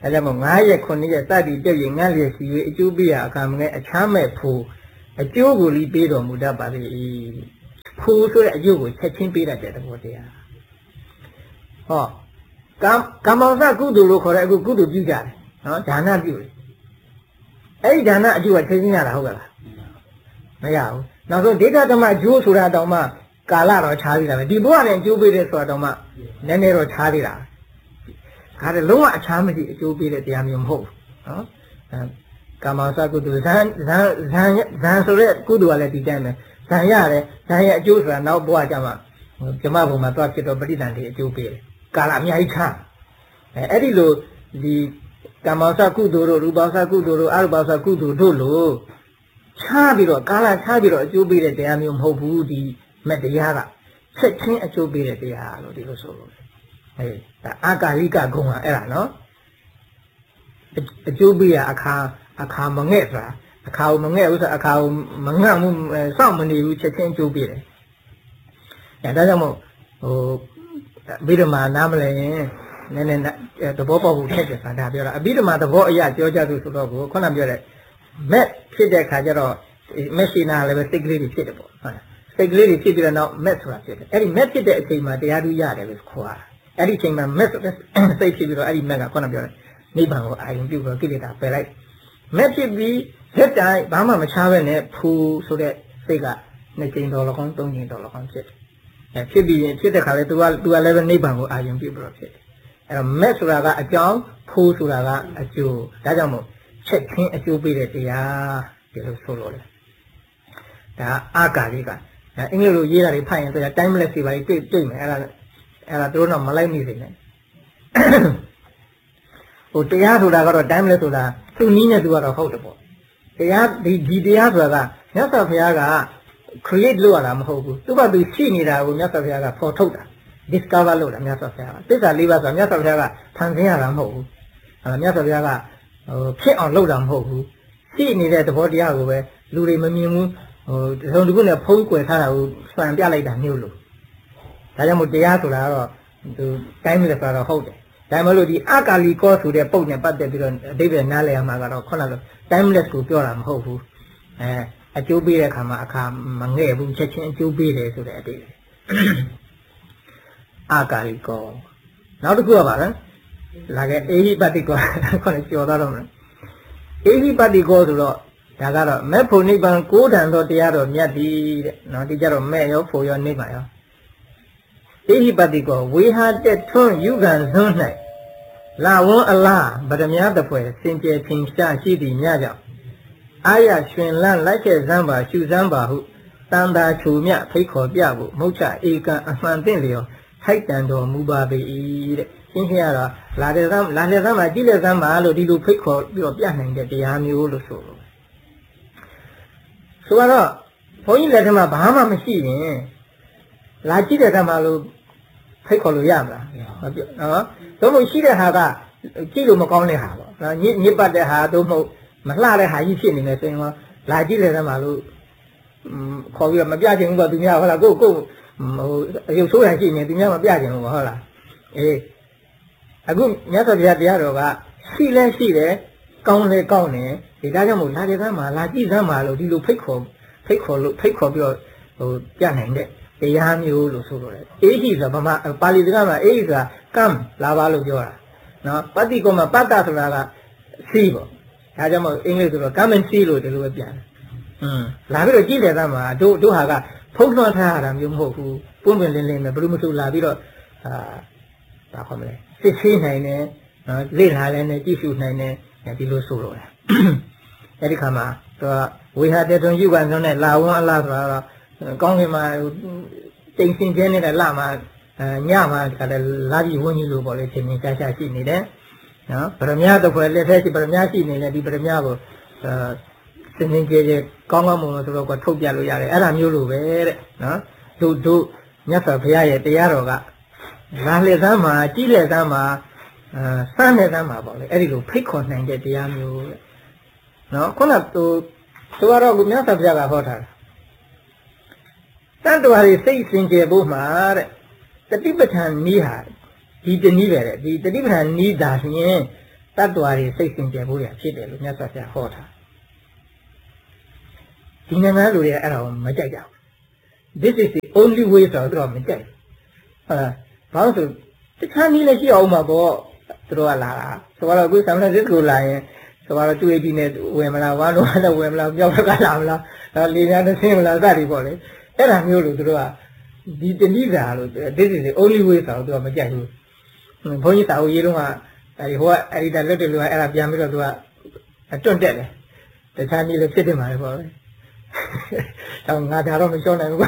ဒါကြောင့်မို့9ရက်9ရက်စသည်ပြုတ်ရင်ငတ်လျက်စီ၍အကျိုးပေးရအခါမငယ်အခြားမဲ့ဖို့အကျိုးကိုလိပေးတော်မူတတ်ပါလေဖို့ဆိုတဲ့အကျိုးကိုချက်ချင်းပေးတတ်တဲ့သဘောတရားဟောကမ္မောဇကုသိုလ်လို့ခေါ်တဲ့အခုကုသိုလ်ပြုကြတယ်နော်ဒါနပြုတယ်အဲ့ဒီဒါနအကျိုးကချက်ချင်းရတာဟုတ်ကလားမရဘူးနောက်ဆုံးဒိဋ္ဌဓမ္မအကျိုးဆိုတာတောင်မှကာလတော့ခြားသေးတာပဲဒီဘဝနဲ့အကျိုးပေးတယ်ဆိုတာတောင်မှနည်းနည်းတော့ခြားသေးတာဒါလည်းလုံးဝအခြားမရှိအကျိုးပေးတဲ့တရားမျိုးမဟုတ်ဘူးနော်ကာမစကုသိုလ်ဇန်ဆိုတဲ့ကုသိုလ်ကလည်းဒီတိုင်းပဲဇန်ရတယ်ဇန်ရဲ့အကျိုးဆိုတာနောက်ဘဝကျမှဓမ္မဘုံမှာသွားဖြစ်တော့ပဋိသန္ဓေအကျိုးပေးတယ်ကာလအများကြီးခြားအဲ့ဒီလိုဒီကာမစကုသိုလ်တို့ရူပစကုသိုလ်တို့အရူပစကုသိုလ်တို့လို့ခြားပြီးတော့ကာလခြားပြီးတော့အကျိုးပေးတဲ့တရားမျိုးမဟုတ်ဘူးဒီမတရားကချက်ချင်းအကျိုးပေးတဲ့တရားလို့ဒီလိုဆိုလို့ဒါအာကာလိကဂုဏ်ကအဲ့ဒါနော်အကျိုးပေးရအခါမငဲ့ဆိုတာအခါမငဲ့ဘူးဆိုအခါမငတ်မှုစောင့်မနေဘူးချက်ချင်းအကျိုးပေးတယ်ဒါကြောင့်မို့အဘိဓမ္မာနားမလဲရင်နည်းနည်းသဘောပေါက်ဖို့ခက်တယ်ဆိုတာဒါပြောတာအဘိဓမ္မာသဘောအရပြောကြသူဆိုတော့ကိုခုနပြောတဲ့မက်ဖြစ်တဲ့ခါကျတော့မက်ရှိနာလည်းပဲစိတ်ကလေးတွေဖြစ်တယ်ပေါ့ဟုတ်လားစိတ်ကလေးတွေဖြစ်ပြီးတော့မက်ဆိုတာဖြစ်တယ်အဲ့ဒီမက်ဖြစ်တဲ့အချိန်မှာတရားသူရတယ်လို့ခေါ်တာအဲ့ဒီအချိန်မှာမက်စိတ်ဖြစ်ပြီးတော့အဲ့ဒီမက်ကခုနပြောတဲ့နိဗ္ဗာန်ကိုအာရုံပြုပြီးကိလေသာပယ်လိုက်မက်ဖြစ်ပြီးလက်တိုင်းဘာမှမချပဲနဲ့ဖူဆိုတဲ့စိတ်က2ချိန်တော်လကောင်း3ချိန်တော်လကောင်းဖြစ်တယ်ဖြစ်ပြီးရင်ဖြစ်တဲ့ခါလေ तू ကလည်းပဲနိဗ္ဗာန်ကိုအာရုံပြုပြီးတော့ဖြစ်တယ်အဲ့တော့မက်ဆိုတာကအကြောင်းဖူဆိုတာကအကျိုးဒါကြောင့်မို့ချက်ချင်းအကျိုးပေးတဲ့တရားဒီလိုဆိုလို့လေဒါအာကာလိကအင်္ဂလိပ်လိုရေးတာတွေဖတ်ရင်ဆိုရင် timeless တွေပါတွေ့မယ်အဲ့ဒါတို့တော့မလိုက်မိစေနဲ့ဟိုတရားဆိုတာကတော့ timeless ဆိုတာသူ့နည်းနဲ့သူကတော့ဟုတ်တယ်ပေါ့တရားဒီတရားဆိုတာကမြတ်စွာဘုရားက create လုပ်ရတာမဟုတ်ဘူးသူကသူရှိနေတာကိုမြတ်စွာဘုရားကဖော်ထုတ်တာ discover လုပ်တာမြတ်စွာဘုရားကသစ္စာ၄ပါးဆိုတာမြတ်စွာဘုရားကဖန်ဆင်းရတာမဟုတ်ဘူးမြတ်စွာဘုရားကဖြစ်အောင်လုပ်တာမဟုတ်ဘူးရှိနေတဲ့သဘောတရားကိုပဲလူတွေမမြင်ဘူးဟိုဒီကုနဲ့ဖုံးကွယ်ထားတာကိုစွန့်ပြလိုက်တာမျိုးလို့ဒါကြောင့်မို့တရားဆိုတာကတော့သူတိုင်းမလဲဆိုတော့ဟုတ်တယ်ဒါမှမဟုတ်ဒီအကာလီကောဆိုတဲ့ပုံနဲ့ပတ်သက်ပြီးတော့အဓိပ္ပာယ်နားလည်ရမှာကတော့ခုနက timeless ကိုပြောတာမဟုတ်ဘူးအကျိုးပေးတဲ့အခါမှာအခါမငဲ့ဘူးချက်ချင်းအကျိုးပေးတယ်ဆိုတဲ့အဓိပ္ပာယ်အကာလီကောနောက်တစ်ခုကပါလားလာခဲ့အေဟိပတိကောခုနကျော်သွားတော့မယ်အေဟိပတိကောဆိုတော့ဒါကတော့မဲ့ဖို့နိဗ္ဗာန်ကိုးတန်သောတရားတော်မြတ်သည်တဲ့နော်ဒီကြတော့မဲ့ရောဖို့ရောနိဗ္ဗာန်ရောအေဟိပတိကောဝေဟာတက်ထွန်းယူခံစွန်း၌လာဝန်းအလားဗဒမြတပွဲစင်ကြယ်ထင်ရှားရှိသည်မြကြောင့်အာရရွှင်လန်းလိုက်ခဲ့စမ်းပါရှုစမ်းပါဟုတန်တာချူမြဖိတ်ခေါ်ပြဖို့မုတ်ချဧကံအမှန်သိလျောထိုက်တန်တော်မူပါပေ၏တဲ့ရှင်းပြရတော့လာတဲ့စမ်းမှာကြည့်တဲ့စမ်းပါလို့ဒီလိုဖိတ်ခေါ်ပြီးတော့ပြနိုင်တဲ့တရားမျိုးလို့ဆိုလို့ဆိုတော့ဘုန်းကြီးလက်ထက်မှာဘာမှမရှိရင်လာကြည့်တဲ့ကမှလို့ဖိတ်ခေါ်လို့ရမလားမပြောနော်တို့လို့ရှိတဲ့ဟာကကြည့်လို့မကောင်းတဲ့ဟာပေါ့နော်ညစ်ပတ်တဲ့ဟာတို့မဟုတ်မလှတဲ့ဟာကြီးဖြစ်နေတယ်ဆိုရင်လာကြည့်တဲ့ကမှလို့ခေါ်ပြီးတော့မပြချင်ဘူးပေါ့သူများဟုတ်လားကိုဟိုရုပ်ဆိုးရရှိနေသူများမပြချင်ဘူးပေါ့ဟုတ်လားအေးအခုမြတ်စွာဘုရားတရားတော်ကရှိလဲရှိတယ်ကောင်းလဲကောင်းတယ်ဒီဒါကြောင့်မို့လာတဲ့ကမှလာကြည့်စမ်းပါလို့ဒီလိုဖိတ်ခေါ်ပြီးတော့ဟိုပြနိုင်တဲ့တရားမျိုးလို့ဆိုတော့လေအေဟိဆိုဗမာပါဠိစကားမှာအေဟိဆိုတာကံလာပါလို့ပြောတာနော်ပတ္တိကောမှာပတ္တဆိုတာကစီပေါ့ဒါကြောင့်မို့အင်္ဂလိပ်ဆိုတော့ come and see လို့ဒီလိုပဲပြန်တယ်လာပြီးတော့ကြည့်တယ်ကမှတို့ဟာကဖုံးလွှမ်းထားရတာမျိုးမဟုတ်ဘူးပွင့်ပွင့်လင်းလင်းပဲဘယ်လိုမှမဆိုလာပြီးတော့ဒါခေါ်မလဲစစ်ဆေးနိုင်တယ်နော်လေ့လာလည်းနဲ့ကြည့်ရှုနိုင်တယ်ဒီလိုဆိုတော့အဲ့ဒီခါမှာသူကဝေဟာတေထွန်ယူကန်ဆုံးနဲ့လာဝန်းအလားဆိုတော့ကောင်းကင်မှာတိမ်စင်ကျင်းနေတဲ့လမှာညမှာတခါတည်းလာပြီးဝန်းကြီးလို့ပေါ့လေသင်္ကြန်ရှားရှိနေတယ်နော်ဗရမ ्या တစ်ခွဲလက်ထဲရှိဗရမ ्या ရှိနေလေဒီဗရမ ्या ကိုသင်္ကြန်ကျေကောင်းကောင်းမွန်မွန်ဆိုတော့ထုတ်ပြလို့ရတယ်အဲ့ဒါမျိုးလိုပဲတဲ့နော်တို့မြတ်စွာဘုရားရဲ့တရားတော်ကလာလက်သမ်းမှာကြည့်လက်သမ်းမှာစမ်းလက်သမ်းမှာပေါ့လေအဲ့ဒီလိုဖိတ်ခေါ်နိုင်တဲ့တရားမျိုးတဲ့နော်ခုနသူကတော့မြတ်စွာဘုရားကဟောထားတာတန်တော်ရီစိတ်စင်ကြယ်ဖို့မှာတဲ့တတိပဋ္ဌာန်နည်းဟာဒီတနည်းပဲတဲ့ဒီတတိပဋ္ဌာန်နည်းသာလျှင်တတ္တဝါတွေစိတ်စင်ကြယ်ဖို့ရဖြစ်တယ်လို့မြတ်စွာဘုရားဟောတာဒီနိုင်ငံလူတွေအဲ့ဒါကိုမကြိုက်ကြဘူး This is the only way ဆိုတော့မကြိုက်ဟုတ်လားဘာလို့ဆိုတခြားနည်းလည်းရှိအောင်မှာပေါ့သူတို့ကလာတာဆိုတော့အခုဆမ်ဖရန်စစ္စကိုလာရင်ဆိုတော့သူ့အကြီးနဲ့ဝင်မလားဝါတော့လည်းဝင်မလားပြောက်ကလာမလားဒါလေများတစ်ဆင်းမလားစသည်ပေါ့လေအဲ့ဒါမျိုးလို့သူတို့ကဒီတဏိစာလို့ This is the only way ဆိုတော့သူကမကြိုက်ဘူးဘုန်းကြီးစာအုပ်ရေးတော့ကအဲဒီဟိုကအဲ့ဒီတက်လွတ်တယ်လို့အဲ့ဒါပြန်ပြီးတော့သူကတွန့်တက်တယ်တခြားနည်းလည်းဖြစ်တယ်မှာပေါ့လေတော့ငါဒါတော့မပြောနိုင်ဘူးကွာ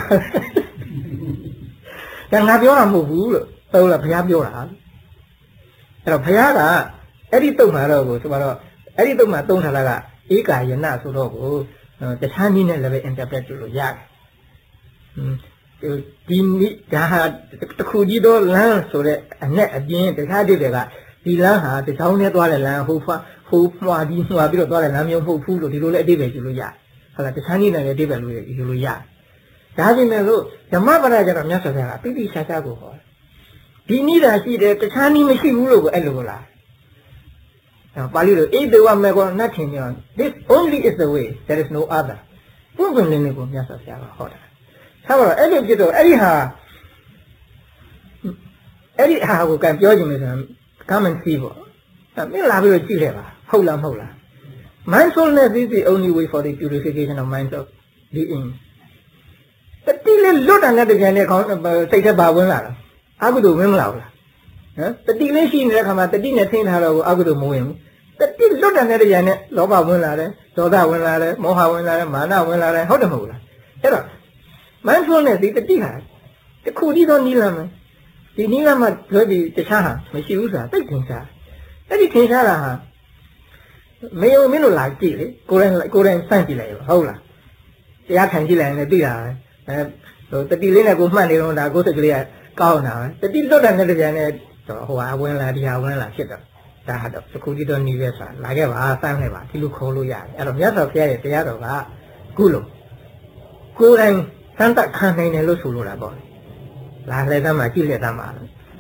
ဒါငါပြောတာမဟုတ်ဘူးလို့ဟုတ်လားဘုရားပြောတာအဲ့တော့ဘုရားကအဲ့ဒီတုတ်မှာတော့ကိုဆိုတော့အဲ့ဒီတုတ်မှာသုံးထားတာကဧကာယနာဆိုတော့ကိုတခြားနည်းနဲ့လည်းပဲ interpret လုပ်လို့ရတယ်ဒီနိဒါဟာတခုကြီးတော့လမ်းဆိုတဲ့အနဲ့အပြင်တခြားတွေတွေကဒီလမ်းဟာတချောင်းနဲ့သွားတဲ့လမ်းဟိုမှာွာပြီးမှွာပြီးတော့သွားတဲ့လမ်းမျိုးမဟုတ်ဘူးလို့ဒီလိုလည်းအတိတ်ပဲယူလို့ရတယ်ဟုတ်လားတခြားနည်းနဲ့လည်းအတိတ်ပဲလို့ယူလို့ရတယ်ဒါပြင်မဲ့လို့ဓမ္မပဒကျတော့မြတ်စွာဘုရားကပိဋိရှားရှားကိုဟောဒီနည်းသာရှိတယ်တခြားနည်းမရှိဘူးလို့ကိုအဲ့လိုလားပါဠိလိုဧတဝမေကောနတ်ထင်ကြော This only is the way there is no other ပုံစံလေးကိုမြတ်စွာဘုရားကဟောတာဆက်ပါတော့အဲ့လိုဖြစ်တော့အဲ့ဒီဟာကိုကံပြောခြင်းလို့ဆိုရင် come and see ပေါ့မင်းလာပြီးတော့ကြည့်လိုက်ပါဟုတ်လားမဟုတ်လား mindfulness is the only way for the purification of mind of being တတိလေးလွတ်တာနဲ့တကယ်နဲ့ခေါင်းစိတ်ထဲပါဝင်လာတာအကုသိုလ်ဝင်မလာဘူးလားဟမ်တတိလေးရှိနေတဲ့ခါမှာတတိနဲ့သိထားတော့အကုသိုလ်မဝင်ဘူးတတိလွတ်တာနဲ့တကယ်နဲ့လောဘဝင်လာတယ်ဒေါသဝင်လာတယ်မောဟဝင်လာတယ်မာနဝင်လာတယ်ဟုတ်တယ်မဟုတ်လားအဲ့တော့ mindfulness ဒီတတိဟာတခုတည်းသောနည်းလမ်းမယ်ဒီနည်းလမ်းမှာပြောပြီးတခြားဟာမရှိဘူးဆိုတာသိထင်ရှားအဲ့ဒီထင်ရှားတာဟာမယုံမင်းတို့လာကြည့်လေကိုယ်တိုင်စမ်းကြည့်လိုက်ရောဟုတ်လားတရားခံကြည့်လိုက်ရင်လည်းသိတာပဲတတိလေးနဲ့ကိုမှတ်နေတော့ဒါကိုယ်စိတ်ကလေးကကောင်းတာပဲတတိလွတ်တဲ့နဲ့တပြန်နဲ့ဟိုဟာဝင်လာဒီဟာဝင်လာဖြစ်တော့ဒါဟာတော့တခုတည်းသောနည်းပဲဆိုတာလာခဲ့ပါစမ်းခဲ့ပါဒီလိုခေါ်လို့ရတယ်အဲ့တော့မြတ်စွာဘုရားရဲ့တရားတော်ကခုလိုကိုယ်တိုင်စမ်းသပ်ခံနိုင်တယ်လို့ဆိုလိုတာပေါ့လာလေတမ်းမှာကြည့်လက်တမ်းမှာ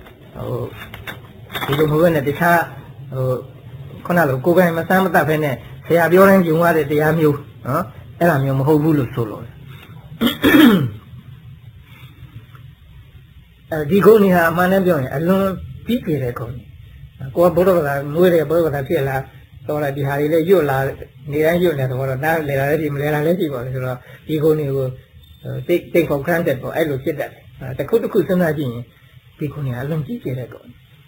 ဒီလိုမဟုတ်နဲ့တခြားခုနလိုကိုယ်ပိုင်မစမ်းမတတ်ဖဲနဲ့ဆရာပြောတိုင်းယုံရတဲ့တရားမျိုးနော်အဲ့လိုမျိုးမဟုတ်ဘူးလို့ဆိုလို့ဒီကုန်းကြီးဟာအမှန်တမ်းပြောရင်အလွန်ပြီးပြတဲ့ကုန်းကြီးကိုယ်ဘုရားကမွေးတယ်ဘုရားကဖြစ်လာတော့ဒီဟာတွေလည်းညွတ်လာနေတိုင်းညွတ်နေတော့နားလေလာလည်းဒီမလဲလာလည်းရှိပါလို့ဆိုတော့ဒီကုန်းကြီးကိုတိတ်ခေါက်ခန်းတဲ့ပေါ့အဲ့လိုဖြစ်တတ်တယ်တခုတစ်ခုစဉ်းစားကြည့်ရင်ဒီကုန်းကြီးအလွန်ကြီးကျယ်တဲ့ကုန်း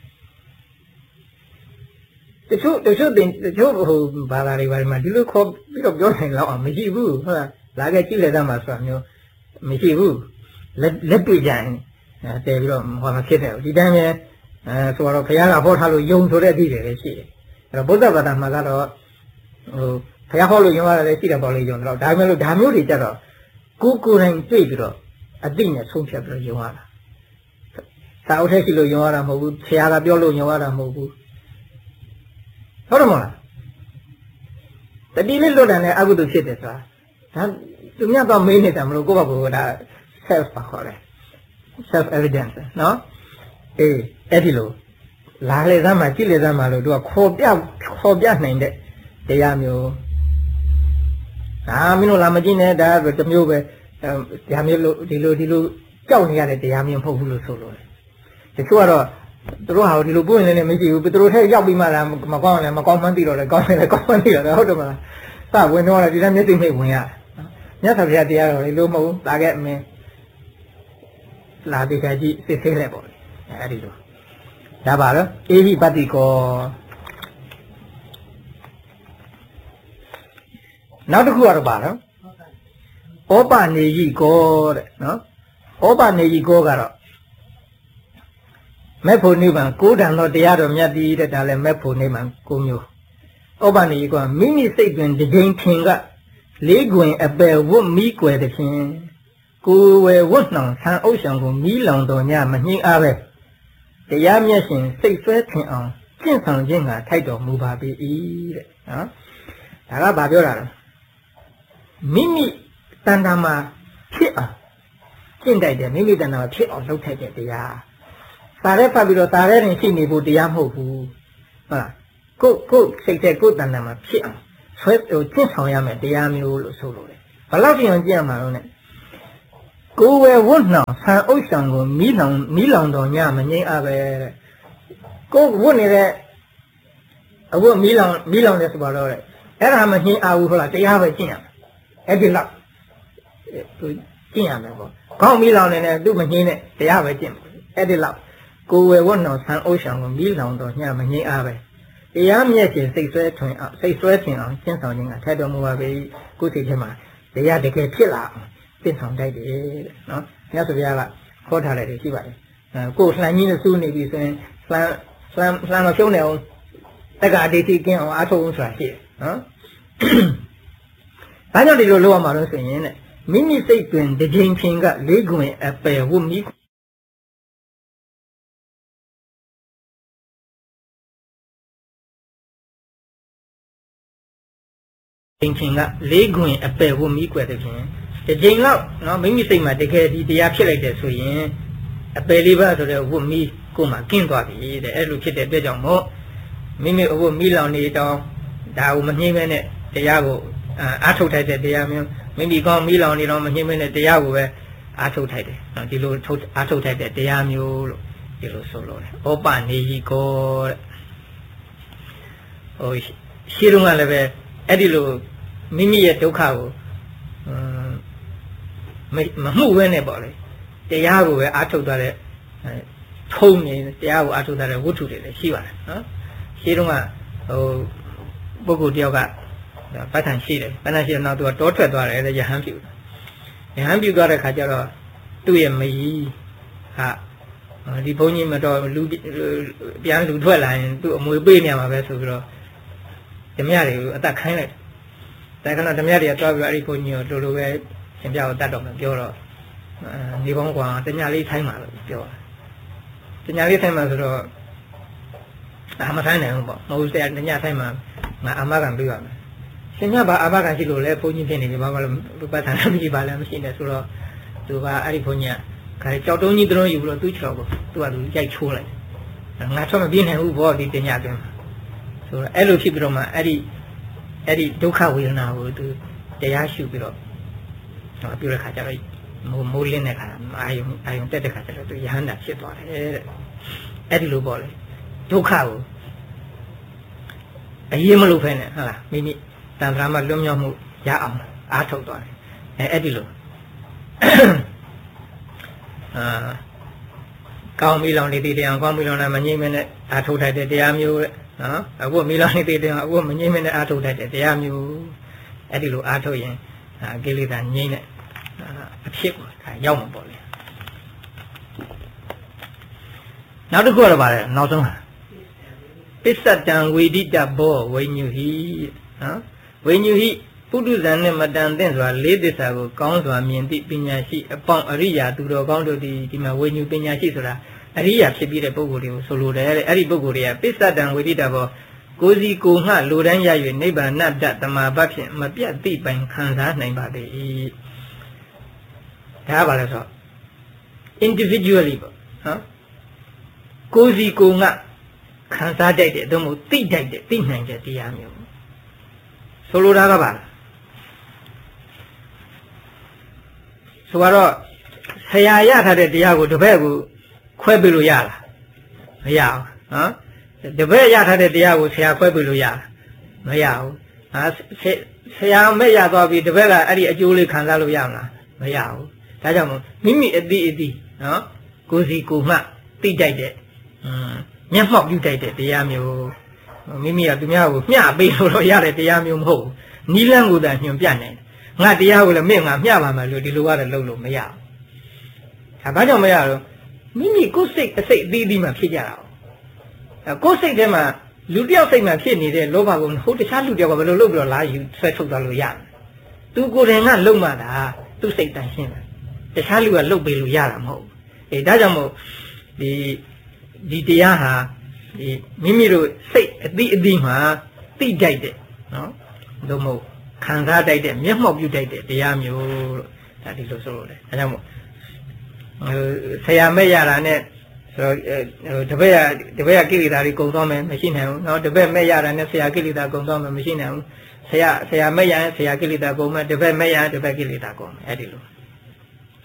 တချို့ဟိုဘာသာတွေဘာတွေမှာဒီလိုခေါ်ပြီးတော့ပြောနိုင်တော့မရှိဘူးဟုတ်လားလာခဲ့ကြည့်လက်တမ်းမှာဆိုတာမျိုးမရှိဘူးလက်တွေ့ကြရင်တဲပြီးတော့ဟောမဖြစ်တယ်ဒီတိုင်းပဲဆိုတော့ဘုရားကဟောထားလို့ယုံဆိုတဲ့အသည့်တွေလည်းရှိတယ်အဲ့တော့ဗုဒ္ဓဘာသာမှာကတော့ဟိုဘုရားဟောလို့ယုံရတယ်လည်းရှိတယ်ပေါ့လေယုံတော့ဒါပေမဲ့လို့ဒါမျိုးတွေကြတော့ကိုယ်တိုင်တွေ့ပြီးတော့အသိနဲ့ဆုံးဖြတ်ပြီးတော့ယုံရတာစာအုပ်ထဲရှိလို့ယုံရတာမဟုတ်ဘူးဆရာကပြောလို့ယုံရတာမဟုတ်ဘူးဟုတ်တယ်မဟုတ်လားတတိလေးလွတ်တယ်နဲ့အကုသိုလ်ဖြစ်တယ်ဆိုတာဒါသူများတော့မေးနေတာမလို့ကိုယ့်ဘာကိုဒါ self ပါခေါ်တယ် self evidence နော်အေးအဲ့ဒီလိုလာလေသမ်းမှာကြည့်လေသမ်းမှာလို့သူကခေါ်ပြနိုင်တဲ့တရားမျိုးဒါမင်းတို့လာမကြည့်နဲ့ဒါတမျိုးပဲတရားမျိုးလို့ဒီလိုကြောက်နေရတဲ့တရားမျိုးမဟုတ်ဘူးလို့ဆိုလို့တချို့ကတော့သူတို့ဟာဒီလိုပွင့်နေနေမရှိဘူးသူတို့ထဲရောက်ပြီးမှလားမကောင်းလည်းမကောင်းမှန်းသိတော့လည်းကောင်းတယ်လည်းကောင်းမှန်းသိတော့ဟုတ်တယ်မလားစဝင်တော့လည်းဒီတိုင်းမျက်စိမိတ်ဝင်ရမြတ်စွာဘုရားတရားတော်လေလို့မဟုတ်ဘူးလာခဲ့အမင်းလာပြီးကြည့်စစ်သေးလဲပေါ့အဲ့ဒီလိုဒါပါတော့အေဟိပတ္တိကောနောက်တစ်ခုကတော့ပါတော့ဩပနေယိကောတဲ့နော်ဩပနေယိကောကတော့မဲ့ဖို့နိဗ္ဗာန်ကိုးတန်သောတရားတော်မြတ်တည်တဲ့ဒါလည်းမဲ့ဖို့နိဗ္ဗာန်ကိုမျိုးဩပနေယိကောမိမိစိတ်တွင်တကြိမ်ထင်ကလေးခွင်အပယ်ဝတ်မိကွယ်တဲ့ဖြင့်ကိုယ်ဝယ်ဝတ်နှောင်ဆံအုပ်ဆောင်ကိုမီးလောင်တော်ညမနှင်းအားပဲတရားမျက်ရှင်စိတ်ဆွဲထင်အောင်ကျင့်ဆောင်ခြင်းကထိုက်တော်မူပါပေ၏တဲ့နော်ဒါကဘာပြောတာလဲမိမိတဏ္ဍာမှာဖြစ်အောင်ကျင့်တိုက်တယ်မိမိတဏ္ဍာမှာဖြစ်အောင်လုပ်ထိုက်တဲ့တရားသာရဲဖတ်ပြီးတော့သာရဲတင်ရှိနေဖို့တရားမဟုတ်ဘူးဟုတ်လားကိုစိတ်တဲ့ကိုတဏ္ဍာမှာဖြစ်အောင်ဆွဲကျင့်ဆောင်ရမယ်တရားမျိုးလို့ဆိုလို့တယ်ဘယ်လောက်ကြည့်အောင်ကြည့်ရမှာလို့ ਨੇ ကိုယ်ဝယ်ဝတ်နှောင်ဆံဥစ္စာကိုမီးလောင်တော်ညမငိမ့်အပဲတဲ့ကိုယ်ဝတ်နေတဲ့အဝတ်မီးလောင်တယ်ဆိုပါတော့တဲ့အဲ့ဒါမငိမ့်အဘူးဟုတ်လားတရားပဲကျင့်ရမယ်အဲ့ဒီလောက်သူကျင့်ရမယ်ပေါ့ခေါင်းမီးလောင်နေတယ်သူ့မငိမ့်နဲ့တရားပဲကျင့်အဲ့ဒီလောက်ကိုယ်ဝယ်ဝတ်နှောင်ဆံဥစ္စာကိုမီးလောင်တော်ညမငိမ့်အပဲတရားမြတ်ခြင်းစိတ်ဆွဲထွင်အောင်စိတ်ဆွဲထင်အောင်ကျင့်ဆောင်ခြင်းကထက်တော်မူပါပဲကိုယ်စိတ်ထဲမှာတရားတကယ်ဖြစ်လာအောင်ကျင့်ဆောင်တတ်တယ်တဲ့နော်မြတ်စွာဘုရားကခေါ်ထားတယ်ရှိပါတယ်ကိုယ်လှန်ကြီးနဲ့စူးနေပြီဆိုရင်လှန်မဖြုံးနေအောင်တက္ကအတိတ်ကင်းအောင်အားထုတ်အောင်ဆိုတာရှိတယ်နော်ဘာကြောင့်ဒီလိုလုပ်ရမှာလို့ဆိုရင်တဲ့မိမိစိတ်တွင်တစ်ချိန်ချင်းကလေးခွင်အပယ်ဝတ်မိချင်းကလေးခွင်အပယ်ဝတ်မိကွယ်တဲ့ဖြင့်ဒီချိန်လောက်နော်မိမိစိတ်မှာတကယ်ဒီတရားဖြစ်လိုက်တယ်ဆိုရင်အပယ်လေးပါဆိုတဲ့ဝတ်မိကိုယ်မှာကင်းသွားပြီတဲ့အဲ့လိုဖြစ်တဲ့အတွက်ကြောင့်မို့မိမိအဝတ်မိလောင်နေတောင်းဒါကိုမငြိမ့်မဲနဲ့တရားကိုအားထုတ်ထိုက်တဲ့တရားမျိုးမိမိကောင်းမိလောင်နေတော့မငြိမ့်မဲနဲ့တရားကိုပဲအားထုတ်ထိုက်တယ်နော်ဒီလိုအားထုတ်ထိုက်တဲ့တရားမျိုးလို့ဒီလိုဆိုလို့တယ်ဩပနေဟိကောတဲ့ဟိုရှိတော့ကလည်းပဲအဲ့ဒီလိုမိမိရဲ့ဒုက္ခကိုမမှုဝဲနဲ့ပေါ့လေတရားကိုပဲအားထုတ်သွားတဲ့ထုံးနေတရားကိုအားထုတ်သွားတဲ့ဝတ္ထုတွေလည်းရှိပါတယ်နော်ရှိတော့ကဟိုပုဂ္ဂိုလ်တယောက်ကပဋ္ဌာန်းရှိတယ်ပဋ္ဌာန်းရှိတော့နောက်သူကတောထွက်သွားတယ်ရဟန်းပြုသွားတဲ့ခါကျတော့သူ့ရဲ့မကြီးဟာဒီဘုန်းကြီးမတော်လူပြန်လူထွက်လာရင်သူ့အမွေပေးနေမှာပဲဆိုပြီးတော့ဓမြတွေကိုအသက်ခိုင်းလိုက်တယ်ဒါကဓမြတွေကတွားပြီးအဲ့ဒီဘုန်းကြီးကိုလိုပဲရှင်ပြကိုတတ်တော့မှပြောတော့နေပေါင်းကွာတညာလေးထိုင်းမှာလို့ပြောတယ်တညာလေးထိုင်းမှာဆိုတော့မထိုင်းနိုင်ဘူးပေါ့မဟုတ်တဲ့တညာထိုင်းမှာငါအာမခံပေးပါမယ်ရှင်ပြဘာအာမခံရှိလို့လဲဘုန်းကြီးဖြစ်နေပြီဘာမှလို့ပတ်ထားမရှိပါလားမရှိနဲ့ဆိုတော့သူကအဲ့ဒီဘုန်းကြီးကခါကြောက်တုံးကြီးတုံးယူပြီးတော့သူ့ချော်ကိုသူကသူရိုက်ချိုးလိုက်ငါထွက်မပြေးနိုင်ဘူးဘောဒီတညာအတွင်းဆိုတော့အဲ့လိုဖြစ်ပြီးတော့မှအဲ့ဒီဒုက္ခဝေဒနာကိုသူတရားရှုပြီးတော့ပြောတဲ့ခါကျတော့မိုးလင်းတဲ့ခါအာယုံတက်တဲ့ခါကျတော့သူယဟန္တာဖြစ်သွားတယ်တဲ့အဲ့ဒီလိုပေါ့လေဒုက္ခကိုအရေးမလို့ဖဲနဲ့ဟုတ်လားမိမိတန်ត្រာမလွတ်မြောက်မှုရအောင်အားထုတ်သွားတယ်အဲ့ဒီလိုကောင်းပြီလောင်နေတရားကောင်းပြီလောင်နေမငြိမ့်မနဲ့အားထုတ်ထိုက်တဲ့တရားမျိုးတဲ့နော်အခုမီလောင်နေတရားအခုမငြိမ့်မနဲ့အားထုတ်ထိုက်တဲ့တရားမျိုးအဲ့ဒီလိုအားထုတ်ရင်ကိလေသာငြိမ့်တဲ့အဖြစ်ကိုဒါရောက်မှာပေါ့လေနောက်တစ်ခုကတော့ပါတယ်နောက်ဆုံးပစ္စတံဝေဒိတဘောဝိညုဟိနော်ဝိညုဟိပုထုဇဉ်နဲ့မတန်သင့်စွာလေးသစ္စာကိုကောင်းစွာမြင်သည့်ပညာရှိအပေါင်းအရိယာသူတော်ကောင်းတို့ဒီမှာဝိညုပညာရှိဆိုတာအရိယာဖြစ်ပြီးတဲ့ပုဂ္ဂိုလ်တွေကိုဆိုလိုတယ်တဲ့အဲ့ဒီပုဂ္ဂိုလ်တွေကပစ္စတံဝေဒိတဘောကိုယ်စီကိုငှလိုတန်းရ၍နိဗ္ဗာန်တတမဘတ်ဖြင့်မပြတ်သိပိုင်ခံစားနိုင်ပါသည်ဒါပါလဲဆို individually ပေါ့နော်ကိုယ်စီကိုငှခံစားတတ်တဲ့သို့မဟုတ်သိတတ်တဲ့သိနိုင်တဲ့တရားမျိုးဆိုလိုတာကပါဆိုတော့ဆရာရထားတဲ့တရားကိုတပည့်ကိုခွဲပေးလို့ရလားမရဘူးနော်တပည့်ရထားတဲ့တရားကိုဆရာခွဲပေးလို့ရလားမရဘူးဆရာမဲ့ရသွားပြီတပည့်ကအဲ့ဒီအကျိုးလေးခံစားလို့ရမလားမရဘူးဒါကြောင့်မိမိအသိနော်ကိုယ်စီကိုမှသိတတ်တဲ့မျက်မှောက်ပြုတတ်တဲ့တရားမျိုးမိမိကသူများကိုမျှပေးလို့တော့ရတဲ့တရားမျိုးမဟုတ်ဘူးနီးလန်းကိုသာညွှန်ပြနိုင်ငါတရားကိုလည်းမင်းငါမျှပါမယ်လို့ဒီလိုကတော့လုပ်လို့မရဘူးဒါဘာကြောင့်မရတော့မိမိကိုယ်စိတ်အစိတ်အသီးသီးမှဖြစ်ကြတာကိုယ်စိတ်ထဲမှာလူတယောက်စိတ်မှာဖြစ်နေတဲ့လောဘကိုဟိုတခြားလူတယောက်ကဘယ်လိုလုပ်ပြီးတော့လာယူဆွဲထုတ်သွားလို့ရသူကိုယ်တိုင်ကလုံမှတာသူစိတ်တန်ရှင်းတယ်တခြားလူကလုပ်ပေးလို့ရတာမဟုတ်ဘူးဒါကြောင့်မို့ဒီတရားဟာဒီမိမိတို့စိတ်အသီးအသီးမှာသိတတ်တဲ့နော်သို့မဟုတ်ခံစားတတ်တဲ့မျက်မှောက်ပြုတတ်တဲ့တရားမျိုးလို့ဒါဒီလိုဆိုလို့လေဒါကြောင့်မို့ဆရာမဲ့ရတာနဲ့ဆဆိုတော့တပည့်ရကိလေသာတွေကုန်သွားမယ်မရှိနိုင်ဘူးနော်တပည့်မဲ့ရတာနဲ့ဆရာကိလေသာကုန်သွားမယ်မရှိနိုင်ဘူးဆရာမဲ့ရရင်ဆရာကိလေသာကုန်မယ်တပည့်မဲ့ရရင်တပည့်ကိလေသာကုန်မယ်အဲ့ဒီလို